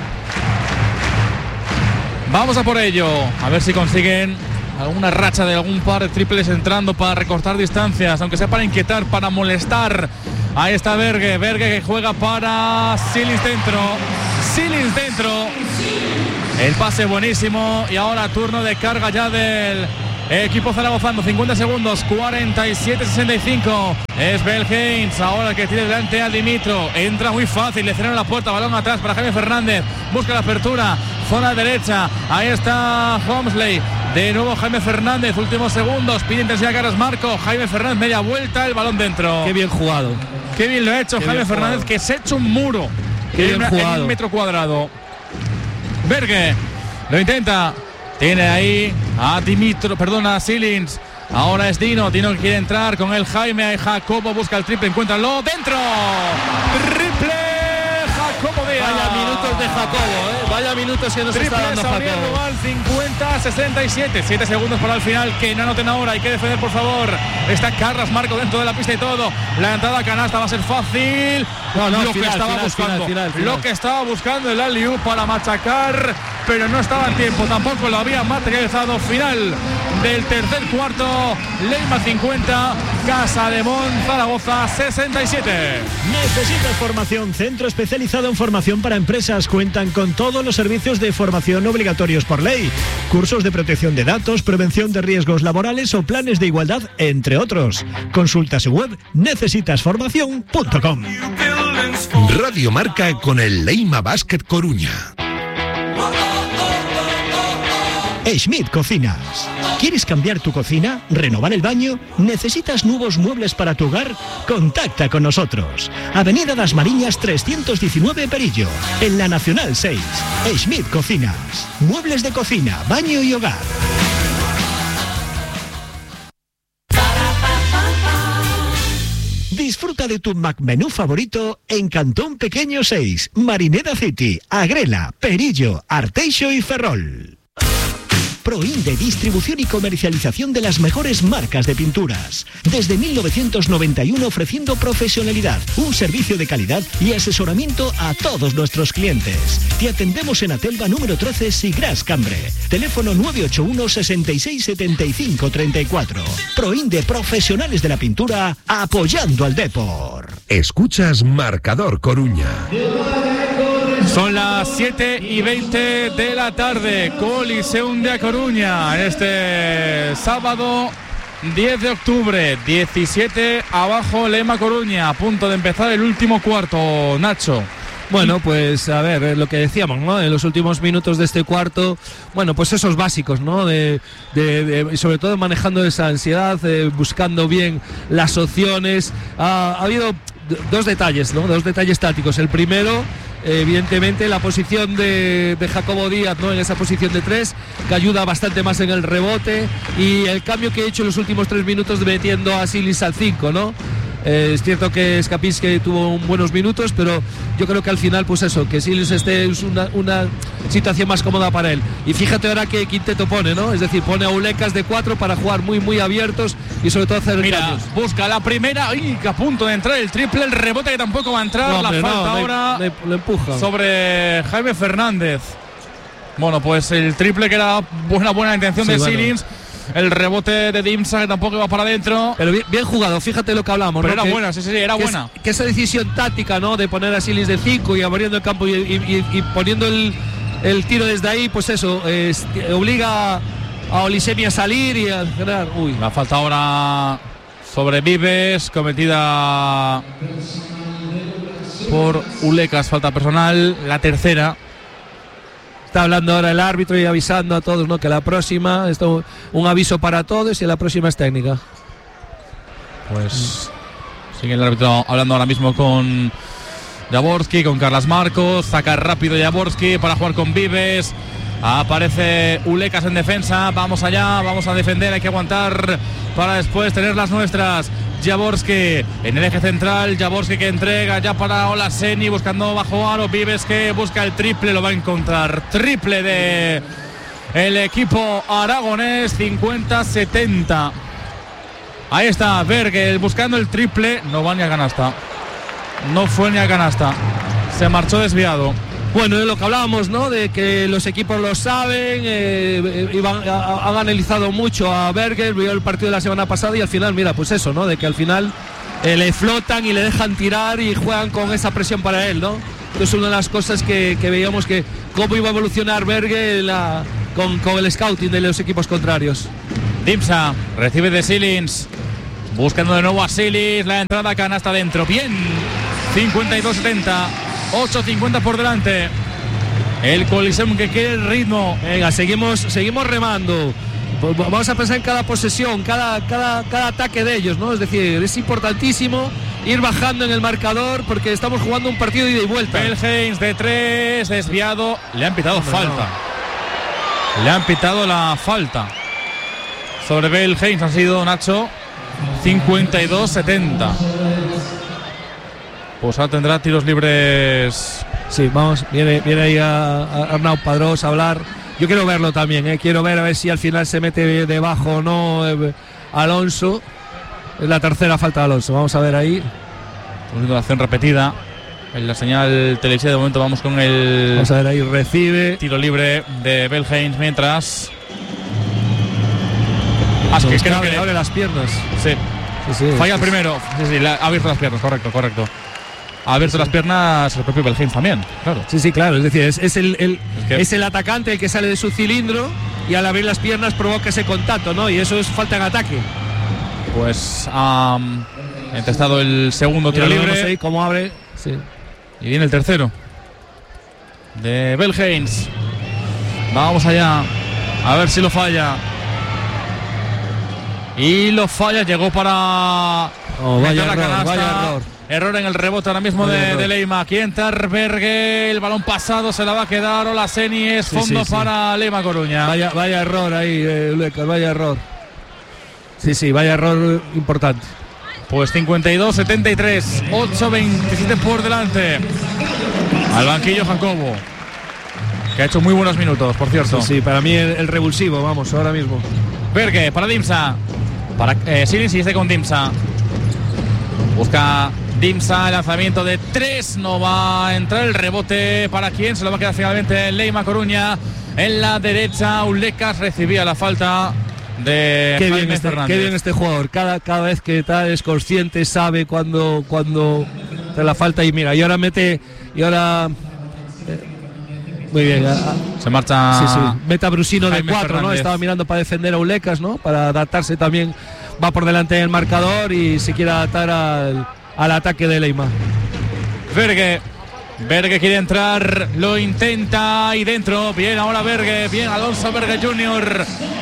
Vamos a por ello, a ver si consiguen alguna racha de algún par de triples entrando para recortar distancias, aunque sea para inquietar, para molestar Ahí está Berge que juega para Silins dentro. El pase buenísimo y ahora turno de carga ya del equipo zaragozano. 50 segundos, 47-65. Es Belheinz ahora el que tiene delante a Dimitro. Entra muy fácil, le cierran la puerta, balón atrás para Jaime Fernández. Busca la apertura, zona derecha. Ahí está Holmesley. De nuevo Jaime Fernández, últimos segundos. Pide intensidad Carlos Marco. Jaime Fernández, media vuelta, el balón dentro. Qué bien jugado. Qué bien lo ha hecho Jaime Fernández, que se ha hecho un muro. Qué bien jugado. En un metro cuadrado. Berge lo intenta. Tiene ahí a Silins. Ahora es Dino que quiere entrar con el Jaime. Jacobo busca el triple, encuéntralo dentro. Triple Jacobo Díaz. Vaya minutos de Jacobo, Vaya minutos que nos está dando Jacobo. Al 50-67. 7 segundos para el final. Que no anoten ahora. Hay que defender, por favor. Está Carlos Marco dentro de la pista y todo. La entrada a canasta va a ser fácil. Lo que estaba buscando el alley-oop para machacar, pero no estaba en tiempo. Tampoco lo había materializado. Final del tercer cuarto. Leima 50, Casademón Zaragoza 67. ¿Necesitas formación? Centro especializado en formación para empresas. Cuentan con todos los servicios de formación obligatorios por ley. Cursos de protección de datos, prevención de riesgos laborales o planes de igualdad, entre otros. Consulta su web necesitasformacion.com. Radio Marca con el Leima Basket Coruña. Schmidt Cocinas. ¿Quieres cambiar tu cocina? ¿Renovar el baño? ¿Necesitas nuevos muebles para tu hogar? Contacta con nosotros. Avenida Das Mariñas 319 Perillo, en la Nacional 6. Schmidt Cocinas. Muebles de cocina, baño y hogar. Disfruta de tu McMenú favorito en Cantón Pequeño 6, Marineda City, Agrela, Perillo, Arteixo y Ferrol. Proinde, distribución y comercialización de las mejores marcas de pinturas. Desde 1991 ofreciendo profesionalidad, un servicio de calidad y asesoramiento a todos nuestros clientes. Te atendemos en Atelva número 13, Sigras Cambre. Teléfono 981 66 75 34. Proinde, profesionales de la pintura, apoyando al deporte. Escuchas Marcador Coruña. Son las 7:20 de la tarde. Coliseum de A Coruña. En este sábado 10 de octubre. 17 abajo Lema Coruña. A punto de empezar el último cuarto. Nacho. Bueno, pues a ver, lo que decíamos, ¿no? En los últimos minutos de este cuarto, bueno, pues esos básicos, ¿no? De sobre todo manejando esa ansiedad, buscando bien las opciones. Ha habido dos detalles, ¿no? Dos detalles tácticos. El primero, evidentemente, la posición de Jacobo Díaz, ¿no? En esa posición de 3, que ayuda bastante más en el rebote, y el cambio que he hecho en los últimos 3 minutos metiendo a Silins al 5, ¿no? Es cierto que Skapinsky tuvo buenos minutos, pero yo creo que al final, pues eso, que Silins esté es una situación más cómoda para él. Y fíjate ahora qué quinteto pone, ¿no? Es decir, pone a Ulecas de 4 para jugar muy, muy abiertos y sobre todo hacer cambios. Busca la primera y que a punto de entrar el triple, el rebote que tampoco va a entrar, no, la falta ahora le empuja sobre Jaime Fernández. Bueno, pues el triple que era buena intención de Silins. El rebote de Dimsa que tampoco iba para adentro. Pero bien jugado, fíjate lo que hablamos. Pero ¿no? Era buena, sí, era buena. Que esa decisión táctica, ¿no? De poner a Silins de 5 y abriendo el campo y poniendo el tiro desde ahí, pues eso, obliga a Olisemi a salir y a generar. Uy. La falta ahora sobre Vives, cometida por Ulecas, falta personal, la tercera. Está hablando ahora el árbitro y avisando a todos, ¿no? Que la próxima, esto un aviso para todos y la próxima es técnica. Pues sigue el árbitro hablando ahora mismo con Jaworski, con Carlos Marcos. Saca rápido Jaworski para jugar con Vives. Aparece Ulecas en defensa. Vamos allá, vamos a defender, hay que aguantar para después tener las nuestras. Jaworski en el eje central, Jaworski que entrega ya para Olaseni buscando bajo aro, Vives que busca el triple, lo va a encontrar. Triple de el equipo aragonés, 50-70. Ahí está Berge buscando el triple, no va ni a canasta. No fue ni a canasta, se marchó desviado. Bueno, de lo que hablábamos, ¿no? De que los equipos lo saben, han analizado mucho a Berger, vio el partido de la semana pasada y al final, mira, pues eso, ¿no? De que al final le flotan y le dejan tirar y juegan con esa presión para él, ¿no? Es una de las cosas que veíamos, que cómo iba a evolucionar Berge con el scouting de los equipos contrarios. Dimsa recibe de Silins, buscando de nuevo a Silins, la entrada canasta dentro, bien, 52-70, 8-50 por delante, el Coliseum que quiere el ritmo. Venga, seguimos remando. Vamos a pensar en cada posesión, cada ataque de ellos, ¿no? Es decir, es importantísimo ir bajando en el marcador porque estamos jugando un partido de ida y vuelta. Belhens de 3, desviado, le han pitado falta. No. Le han pitado la falta sobre Belhens, ha sido, Nacho, 52-70. Pues ahora tendrá tiros libres. Sí, vamos, viene ahí a Arnau Padrós a hablar. Yo quiero verlo también, quiero ver a ver si al final se mete debajo o no Alonso. Es la tercera falta de Alonso, vamos a ver ahí. Una acción repetida en la señal televisiva. De momento vamos con el... Vamos a ver ahí, recibe. Tiro libre de Belhens mientras... que creo que abre las piernas. Sí. Falla el primero. Sí, ha abierto las piernas, correcto. Ha abierto las piernas el propio Belhens también, claro. Sí, claro, es decir, es el atacante el que sale de su cilindro y al abrir las piernas provoca ese contacto, ¿no? Y eso es falta en ataque. Pues ha intentado el segundo tiro libre. Ahí cómo abre. Sí. Y viene el tercero de Belhens. Vamos allá, a ver si lo falla. Y lo falla, llegó para... vaya error. Error en el rebote ahora mismo de Leima. Kientar Berge, el balón pasado se la va a quedar. Olaseni, es fondo para Leima Coruña. Vaya error ahí, Ulecas, vaya error. Sí, vaya error importante. Pues 52-73, 8-27 por delante. Al banquillo Jacobo, que ha hecho muy buenos minutos, por cierto. Sí, para mí el revulsivo, vamos, ahora mismo. Berge para Dimsa. Para Silins y con Dimsa. Busca Dimsa, el lanzamiento de 3, no va a entrar. El rebote para quién, se lo va a quedar finalmente Leima Coruña. En la derecha, Ulecas recibía la falta de Jaime Fernández. Qué bien este jugador, cada vez que tal es consciente, sabe cuando te la falta y mira, y ahora mete, muy bien. Se marcha. Sí. Mete a Brusino de 4, Fernández. ¿no? Estaba mirando para defender a Ulecas, ¿no? Para adaptarse también. Va por delante del marcador y se quiere adaptar al ataque de Leima. Berge quiere entrar, lo intenta y dentro. Bien ahora Berge, bien Alonso Berge Jr.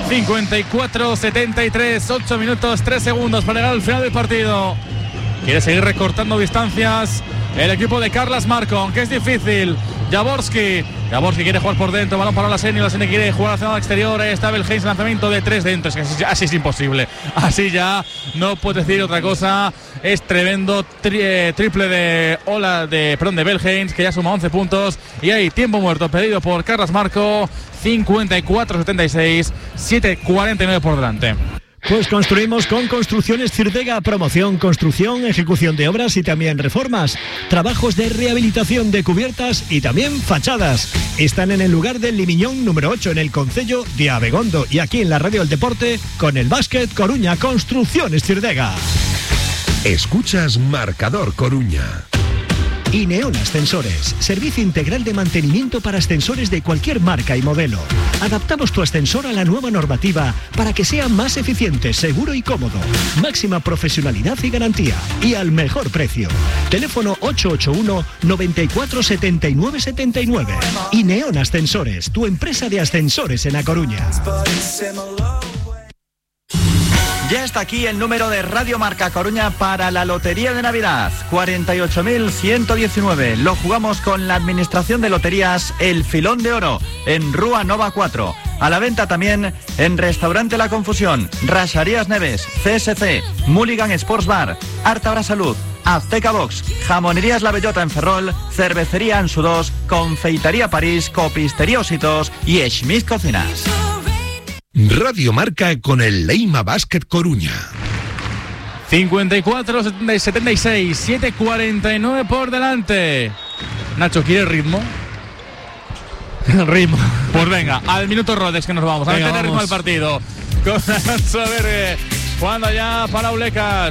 54-73, 8 minutos 3 segundos para llegar al final del partido. Quiere seguir recortando distancias el equipo de Carles Marco, aunque es difícil. Jaworski quiere jugar por dentro, balón para Olaseni quiere jugar hacia el exterior. Ahí está Belhens, lanzamiento de 3 dentro. Es que así es imposible, así ya no puedes decir otra cosa. Es tremendo triple de Belhens, que ya suma 11 puntos. Y hay tiempo muerto pedido por Carles Marco. 54-76, 7-49 por delante. Pues construimos con Construcciones Cirdega, promoción, construcción, ejecución de obras y también reformas, trabajos de rehabilitación de cubiertas y también fachadas. Están en el lugar del Limiñón número 8 en el concello de Abegondo y aquí en la Radio del Deporte con el Básquet Coruña. Construcciones Cirdega. Escuchas Marcador Coruña. Ineon Ascensores, servicio integral de mantenimiento para ascensores de cualquier marca y modelo. Adaptamos tu ascensor a la nueva normativa para que sea más eficiente, seguro y cómodo. Máxima profesionalidad y garantía. Y al mejor precio. Teléfono 881 94 79 79. Ineon Ascensores, tu empresa de ascensores en A Coruña. Ya está aquí el número de Radio Marca Coruña para la Lotería de Navidad, 48.119. Lo jugamos con la Administración de Loterías El Filón de Oro, en Rúa Nova 4. A la venta también en Restaurante La Confusión, Raxarías Neves, CSC, Mulligan Sports Bar, Artabra Salud, Azteca Box, Jamonerías La Bellota en Ferrol, Cervecería Ansu 2, Confeitería París, Copistería Ositos y Schmidt Cocinas. Radio Marca con el Leima Básquet Coruña. 54-76, 7-49 por delante. Nacho, ¿quiere ritmo? Ritmo. Pues venga, al minuto Rodex que nos vamos. A meter ritmo al partido. Con Alonso Berge, jugando ya para Ulecas.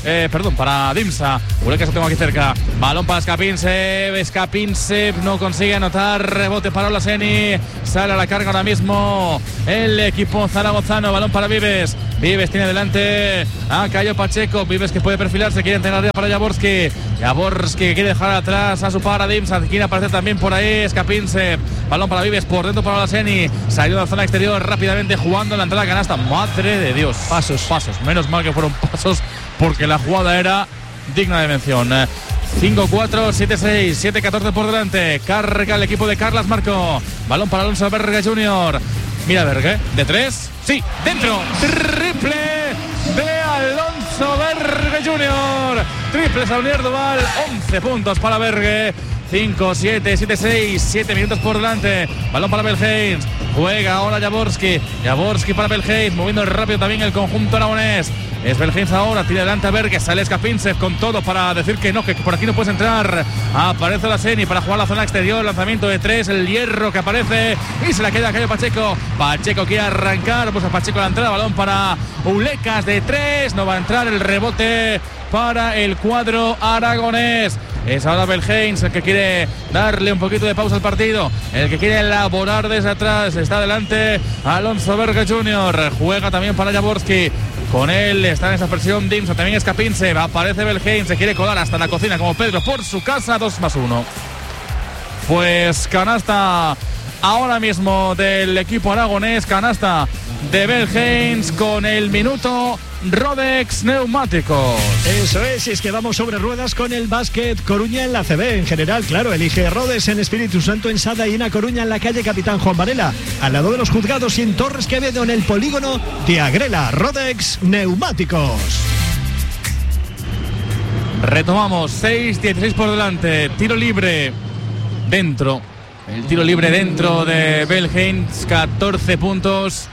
para Dimsa. Ulecas lo tengo aquí cerca. Balón para Skapinsev. Skapinsev no consigue anotar. Rebote para Olaseni. Sale a la carga ahora mismo el equipo zaragozano. Balón para Vives. Vives tiene delante a Cayo Pacheco. Vives que puede perfilarse. Quiere entrenar arriba para Jaworski. Jaworski quiere dejar atrás a su par Dimsa. Quiere aparecer también por ahí Skapinsev. Balón para Vives. Por dentro para Olaseni. Salió de la zona exterior rápidamente jugando en la entrada canasta. Madre de Dios. Pasos. Menos mal que fueron pasos porque la jugada era digna de mención. 5-4, 7-6, 7-14 por delante. Carga el equipo de Carlas Marco. Balón para Alonso Berge Jr. Mira Berge, de 3. Sí, dentro. Triple de Alonso Berge Jr. Triple Saunier Duval. 11 puntos para Berge. 5-7, 7-6, 7 minutos por delante. Balón para Belheims. Juega ahora Jaworski. Jaworski para Belheims. Moviendo rápido también el conjunto aragonés. Es Belheims ahora. Tira adelante a Berge. Sale Skapinsev con todo para decir que no, que por aquí no puedes entrar. Aparece Olaseni para jugar la zona exterior. Lanzamiento de 3. El hierro que aparece. Y se la queda Cayo Pacheco. Pacheco quiere arrancar. Pues a Pacheco la entrada. Balón para Ulecas de 3. No va a entrar. El rebote para el cuadro aragonés. Es ahora Belheims el que quiere darle un poquito de pausa al partido, el que quiere elaborar desde atrás. Está delante Alonso Berge Jr. Juega también para Jaworski. Con él está en esa presión Dimsa, también Skapinsev. Aparece Belheims, se quiere colar hasta la cocina como Pedro por su casa. 2+1. Pues canasta ahora mismo del equipo aragonés, canasta de Belheims con el minuto Rodex Neumáticos. Eso es que vamos sobre ruedas con el básquet Coruña en la CB. En general, claro, elige Rodex en Espíritu Santo, en Sada y en A Coruña, en la calle Capitán Juan Varela, al lado de los juzgados, y en Torres Quevedo, en el polígono de Agrela. Rodex Neumáticos. Retomamos, 6-16 por delante. Tiro libre dentro. El tiro libre dentro de Belheims, 14 puntos.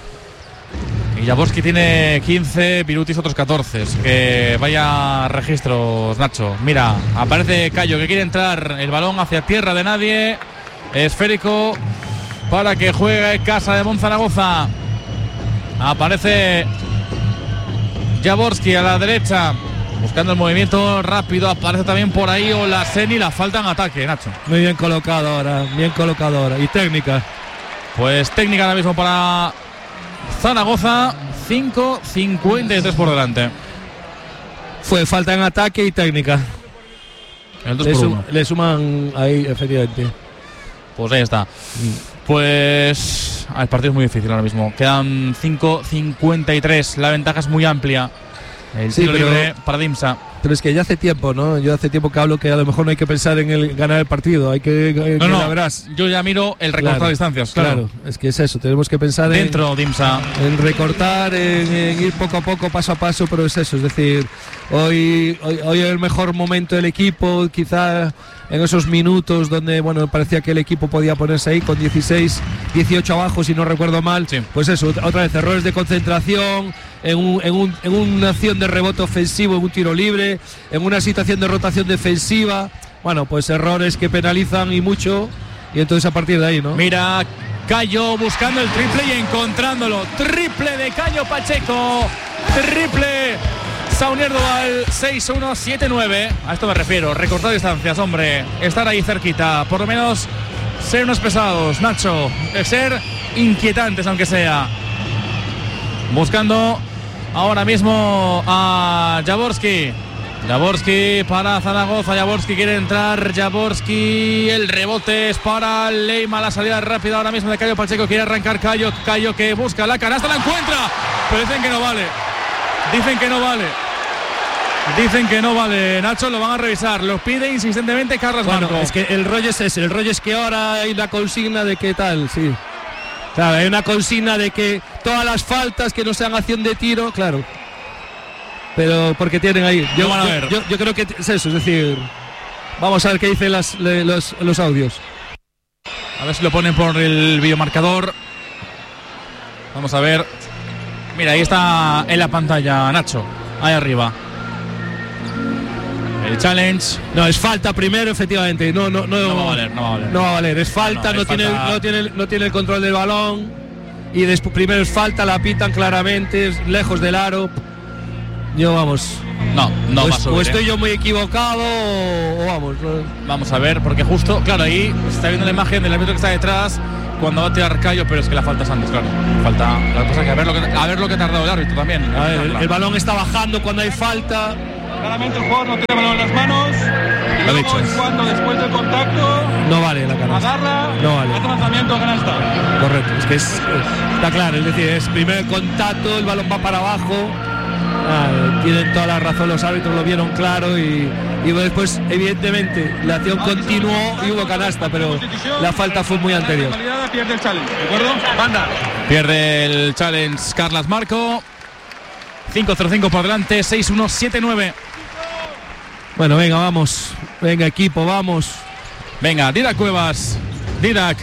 Y Jaworski tiene 15, Virutis otros 14. Que vaya registros, Nacho. Mira, aparece Cayo que quiere entrar. El balón hacia tierra de nadie. Esférico para que juegue Casa de Monzaragoza. Aparece Jaworski a la derecha, buscando el movimiento rápido. Aparece también por ahí Olaseni. La falta en ataque, Nacho. Muy bien colocado ahora, y técnica. Pues técnica ahora mismo para Zaragoza. 5-53 por delante. Fue falta en ataque y técnica. El 2-1. Le suman ahí, efectivamente. Pues ahí está. Pues el partido es muy difícil ahora mismo. Quedan 5-53. La ventaja es muy amplia. El tiro libre para Dimsa. Pero es que ya hace tiempo, ¿no? Yo hace tiempo que hablo que a lo mejor no hay que pensar en ganar el partido. Hay que no, verás. Yo ya miro el recortar distancias. Claro, es que es eso. Tenemos que pensar dentro, Dimsa. En recortar, en ir poco a poco, paso a paso, pero es eso. Es decir, hoy es el mejor momento del equipo, quizá en esos minutos donde, bueno, parecía que el equipo podía ponerse ahí con 16, 18 abajo, si no recuerdo mal. Sí. Pues eso, otra vez, errores de concentración, en una acción de rebote ofensivo, en un tiro libre, en una situación de rotación defensiva. Bueno, pues errores que penalizan y mucho, y entonces a partir de ahí, ¿no? Mira, Cayo buscando el triple y encontrándolo. Triple de Cayo Pacheco. Triple Saunier Duval. 6-1, 7-9. A esto me refiero, recortar distancias, hombre. Estar ahí cerquita, por lo menos ser unos pesados, Nacho. Ser inquietantes, aunque sea. Buscando ahora mismo a Jaworski. Jaworski para Zaragoza. Jaworski quiere entrar. Jaworski. El rebote es para Leima. La salida rápida ahora mismo de Cayo Pacheco. Quiere arrancar Cayo. Cayo que busca la canasta. La encuentra. Pero dicen que no vale. Dicen que no vale. Dicen que no vale, Nacho, lo van a revisar. Lo pide insistentemente Carlos Marco. Es que el rollo es ese. El rollo es que ahora hay la consigna de que tal, sí. Claro, hay una consigna de que todas las faltas que no sean acción de tiro, claro. Pero porque tienen ahí. Yo creo que es eso, es decir, vamos a ver qué dicen los audios. A ver si lo ponen por el videomarcador. Vamos a ver. Mira, ahí está en la pantalla, Nacho. Ahí arriba. El challenge. No, es falta primero, efectivamente. No va a valer. No va a valer. Es falta, no tiene el control del balón. Y después primero es falta, la pitan claramente, es lejos del aro. Yo vamos. No pues, va a subir. O estoy yo muy equivocado o vamos. Vamos a ver, porque justo, claro, ahí se está viendo la imagen del árbitro que está detrás cuando va a tirar Cayo, pero es que la falta es antes, claro. Falta. La cosa es que a ver lo que ha tardado el árbitro también. A ver, el balón está bajando cuando hay falta. Claramente el jugador no tiene el balón en las manos. Lo he dicho. Cuando después del contacto. No vale la canasta. Agarra. No vale. Hace lanzamiento, canasta. Correcto. Es que está claro. Es decir, es primer contacto, el balón va para abajo. Tienen toda la razón los árbitros, lo vieron claro y después evidentemente la acción continuó y hubo canasta, pero la falta fue muy anterior. Pierde el challenge, ¿de acuerdo? Banda. Pierde el challenge Carlas Marco. 5-0-5 por delante, 6-1-7-9. Bueno, venga, vamos. Venga, equipo, vamos. Venga, Didac Cuevas. Didac.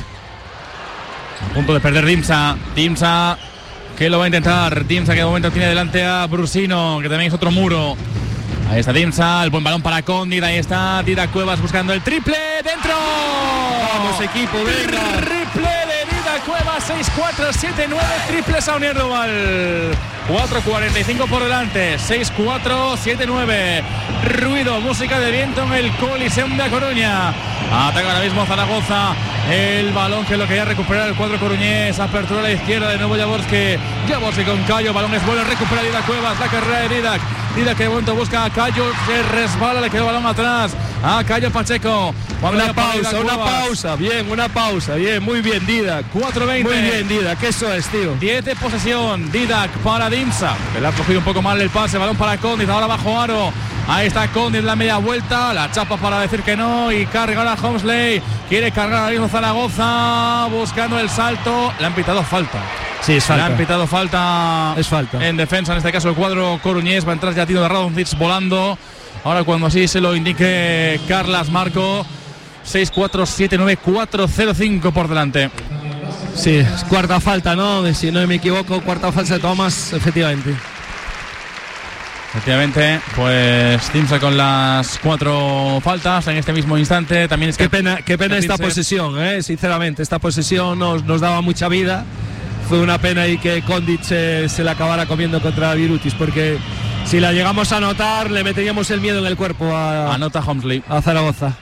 A punto de perder Dimsa. Dimsa que lo va a intentar. Dimsa que de momento tiene delante a Brusino, que también es otro muro. Ahí está Dimsa, el buen balón para Cóndida. Ahí está Didac Cuevas buscando el triple. ¡Dentro! Vamos, equipo, venga. Triple de Didac Cuevas, 6-4-7-9. Triples a Unirrobal. 4.45 por delante, 6-4-7-9. Ruido, música de viento en el Coliseum de A Coruña. Ataca ahora mismo Zaragoza. El balón que lo quería recuperar el cuadro coruñés. Apertura a la izquierda de nuevo Jaworski. Jaworski con Cayo. Balón es bueno. Recupera Didac Cuevas. La carrera de Didac. Didac que de momento busca a Cayo. Se resbala. Le quedó el balón atrás. A Cayo Pacheco. Una pausa. Bien, una pausa. Bien, muy bien, Didac. 4-20. Muy bien, Didac. Eso es, tío. 10 de posesión. Didac para Dimsa. Le ha cogido un poco mal el pase. Balón para Cóndid. Ahora bajo aro. Ahí está Cóndid, la media vuelta. La chapa para decir que no. Y carga a Homsley. Quiere cargar ahora mismo Zaragoza. Buscando el salto. Le han pitado falta. Sí, es falta. Le han pitado falta. Es falta. En defensa, en este caso, el cuadro coruñés. Va a entrar ya Tino de Radonjic volando. Ahora, cuando así se lo indique Carlas Marco. 6-4-7-9, 4-0-5 por delante. Sí, es cuarta falta, ¿no? Si no me equivoco, cuarta falta de Tomás, efectivamente. Efectivamente, pues Dimsa con las 4 faltas en este mismo instante. También es qué pena esta posesión, sinceramente. Esta posesión nos daba mucha vida. Fue una pena y que Cóndid se la acabara comiendo contra Virutis, porque si la llegamos a anotar le meteríamos el miedo en el cuerpo anota Homsley a Zaragoza.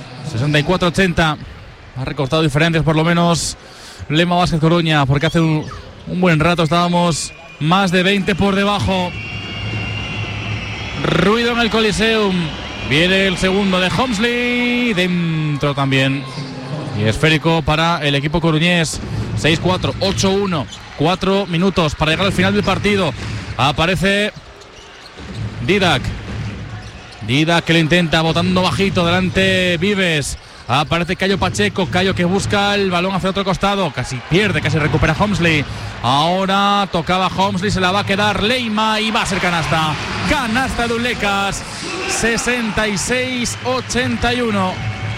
64-80. Ha recortado diferencias por lo menos Lema Vázquez Coruña, porque hace un buen rato estábamos más de 20 por debajo. Ruido en el Coliseum. Viene el segundo de Homsley. Dentro también. Y esférico para el equipo coruñés. 6-4, 8-1. 4 minutos para llegar al final del partido. Aparece Didac. Didac que lo intenta, botando bajito delante Vives. Aparece Cayo Pacheco. Cayo que busca el balón hacia otro costado. Casi pierde, casi recupera Homsley. Ahora tocaba Homsley, se la va a quedar Leima y va a ser canasta. Canasta de Ulecas. 66-81.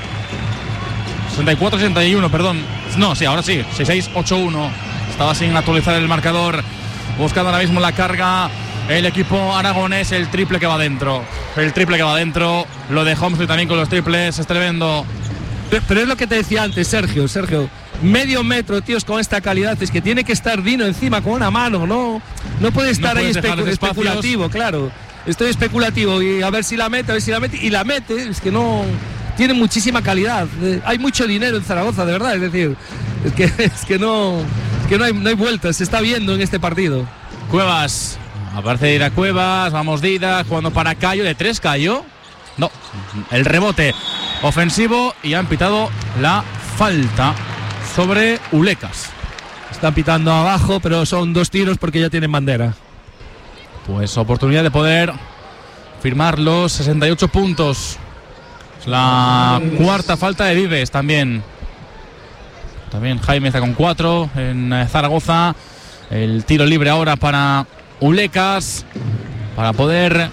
64-81, perdón. No, sí, ahora sí. 66-81. Estaba sin actualizar el marcador. Buscando ahora mismo la carga el equipo aragonés. El triple que va dentro. El triple que va dentro. Lo de Homsley también con los triples. Es tremendo. Pero es lo que te decía antes, Sergio. Medio metro, tíos, con esta calidad. Es que tiene que estar Dino encima con una mano. No puede estar ahí especulativo, claro. Estoy especulativo y a ver si la mete. Y la mete. Es que no... Tiene muchísima calidad. Hay mucho dinero en Zaragoza, de verdad. Es decir, es que no hay vueltas. Se está viendo en este partido. Cuevas. Aparece Didac Cuevas. Vamos Didac jugando para Cayo. ¿De 3 Cayo? No. El rebote ofensivo y han pitado la falta sobre Ulecas. Están pitando abajo, pero son 2 tiros porque ya tienen bandera. Pues oportunidad de poder firmar los 68 puntos. La cuarta falta de Vives también. También Jaime está con 4 en Zaragoza. El tiro libre ahora para Ulecas, para poder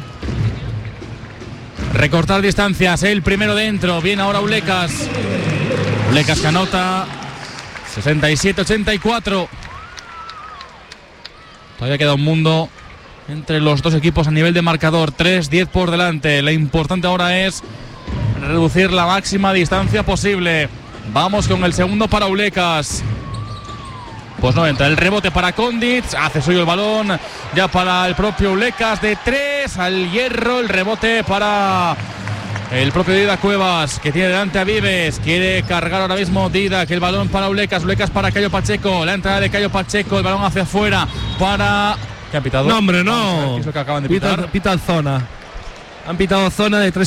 recortar distancias. El primero dentro. Viene ahora Ulecas. Ulecas que anota. 67-84. Todavía queda un mundo entre los dos equipos a nivel de marcador. 3-10 por delante. Lo importante ahora es reducir la máxima distancia posible. Vamos con el segundo para Ulecas. Pues no entra. El rebote para Kondic, hace suyo el balón ya para el propio Ulecas de 3 al hierro. El rebote para el propio Didac Cuevas, que tiene delante a Vives. Quiere cargar ahora mismo Didac, el balón para Ulecas para Cayo Pacheco. La entrada de Cayo Pacheco, el balón hacia afuera para... ¿Qué han pitado? No, hombre, no. ¿Qué es lo que acaban de pitar? Pitan zona. Han pitado zona de 3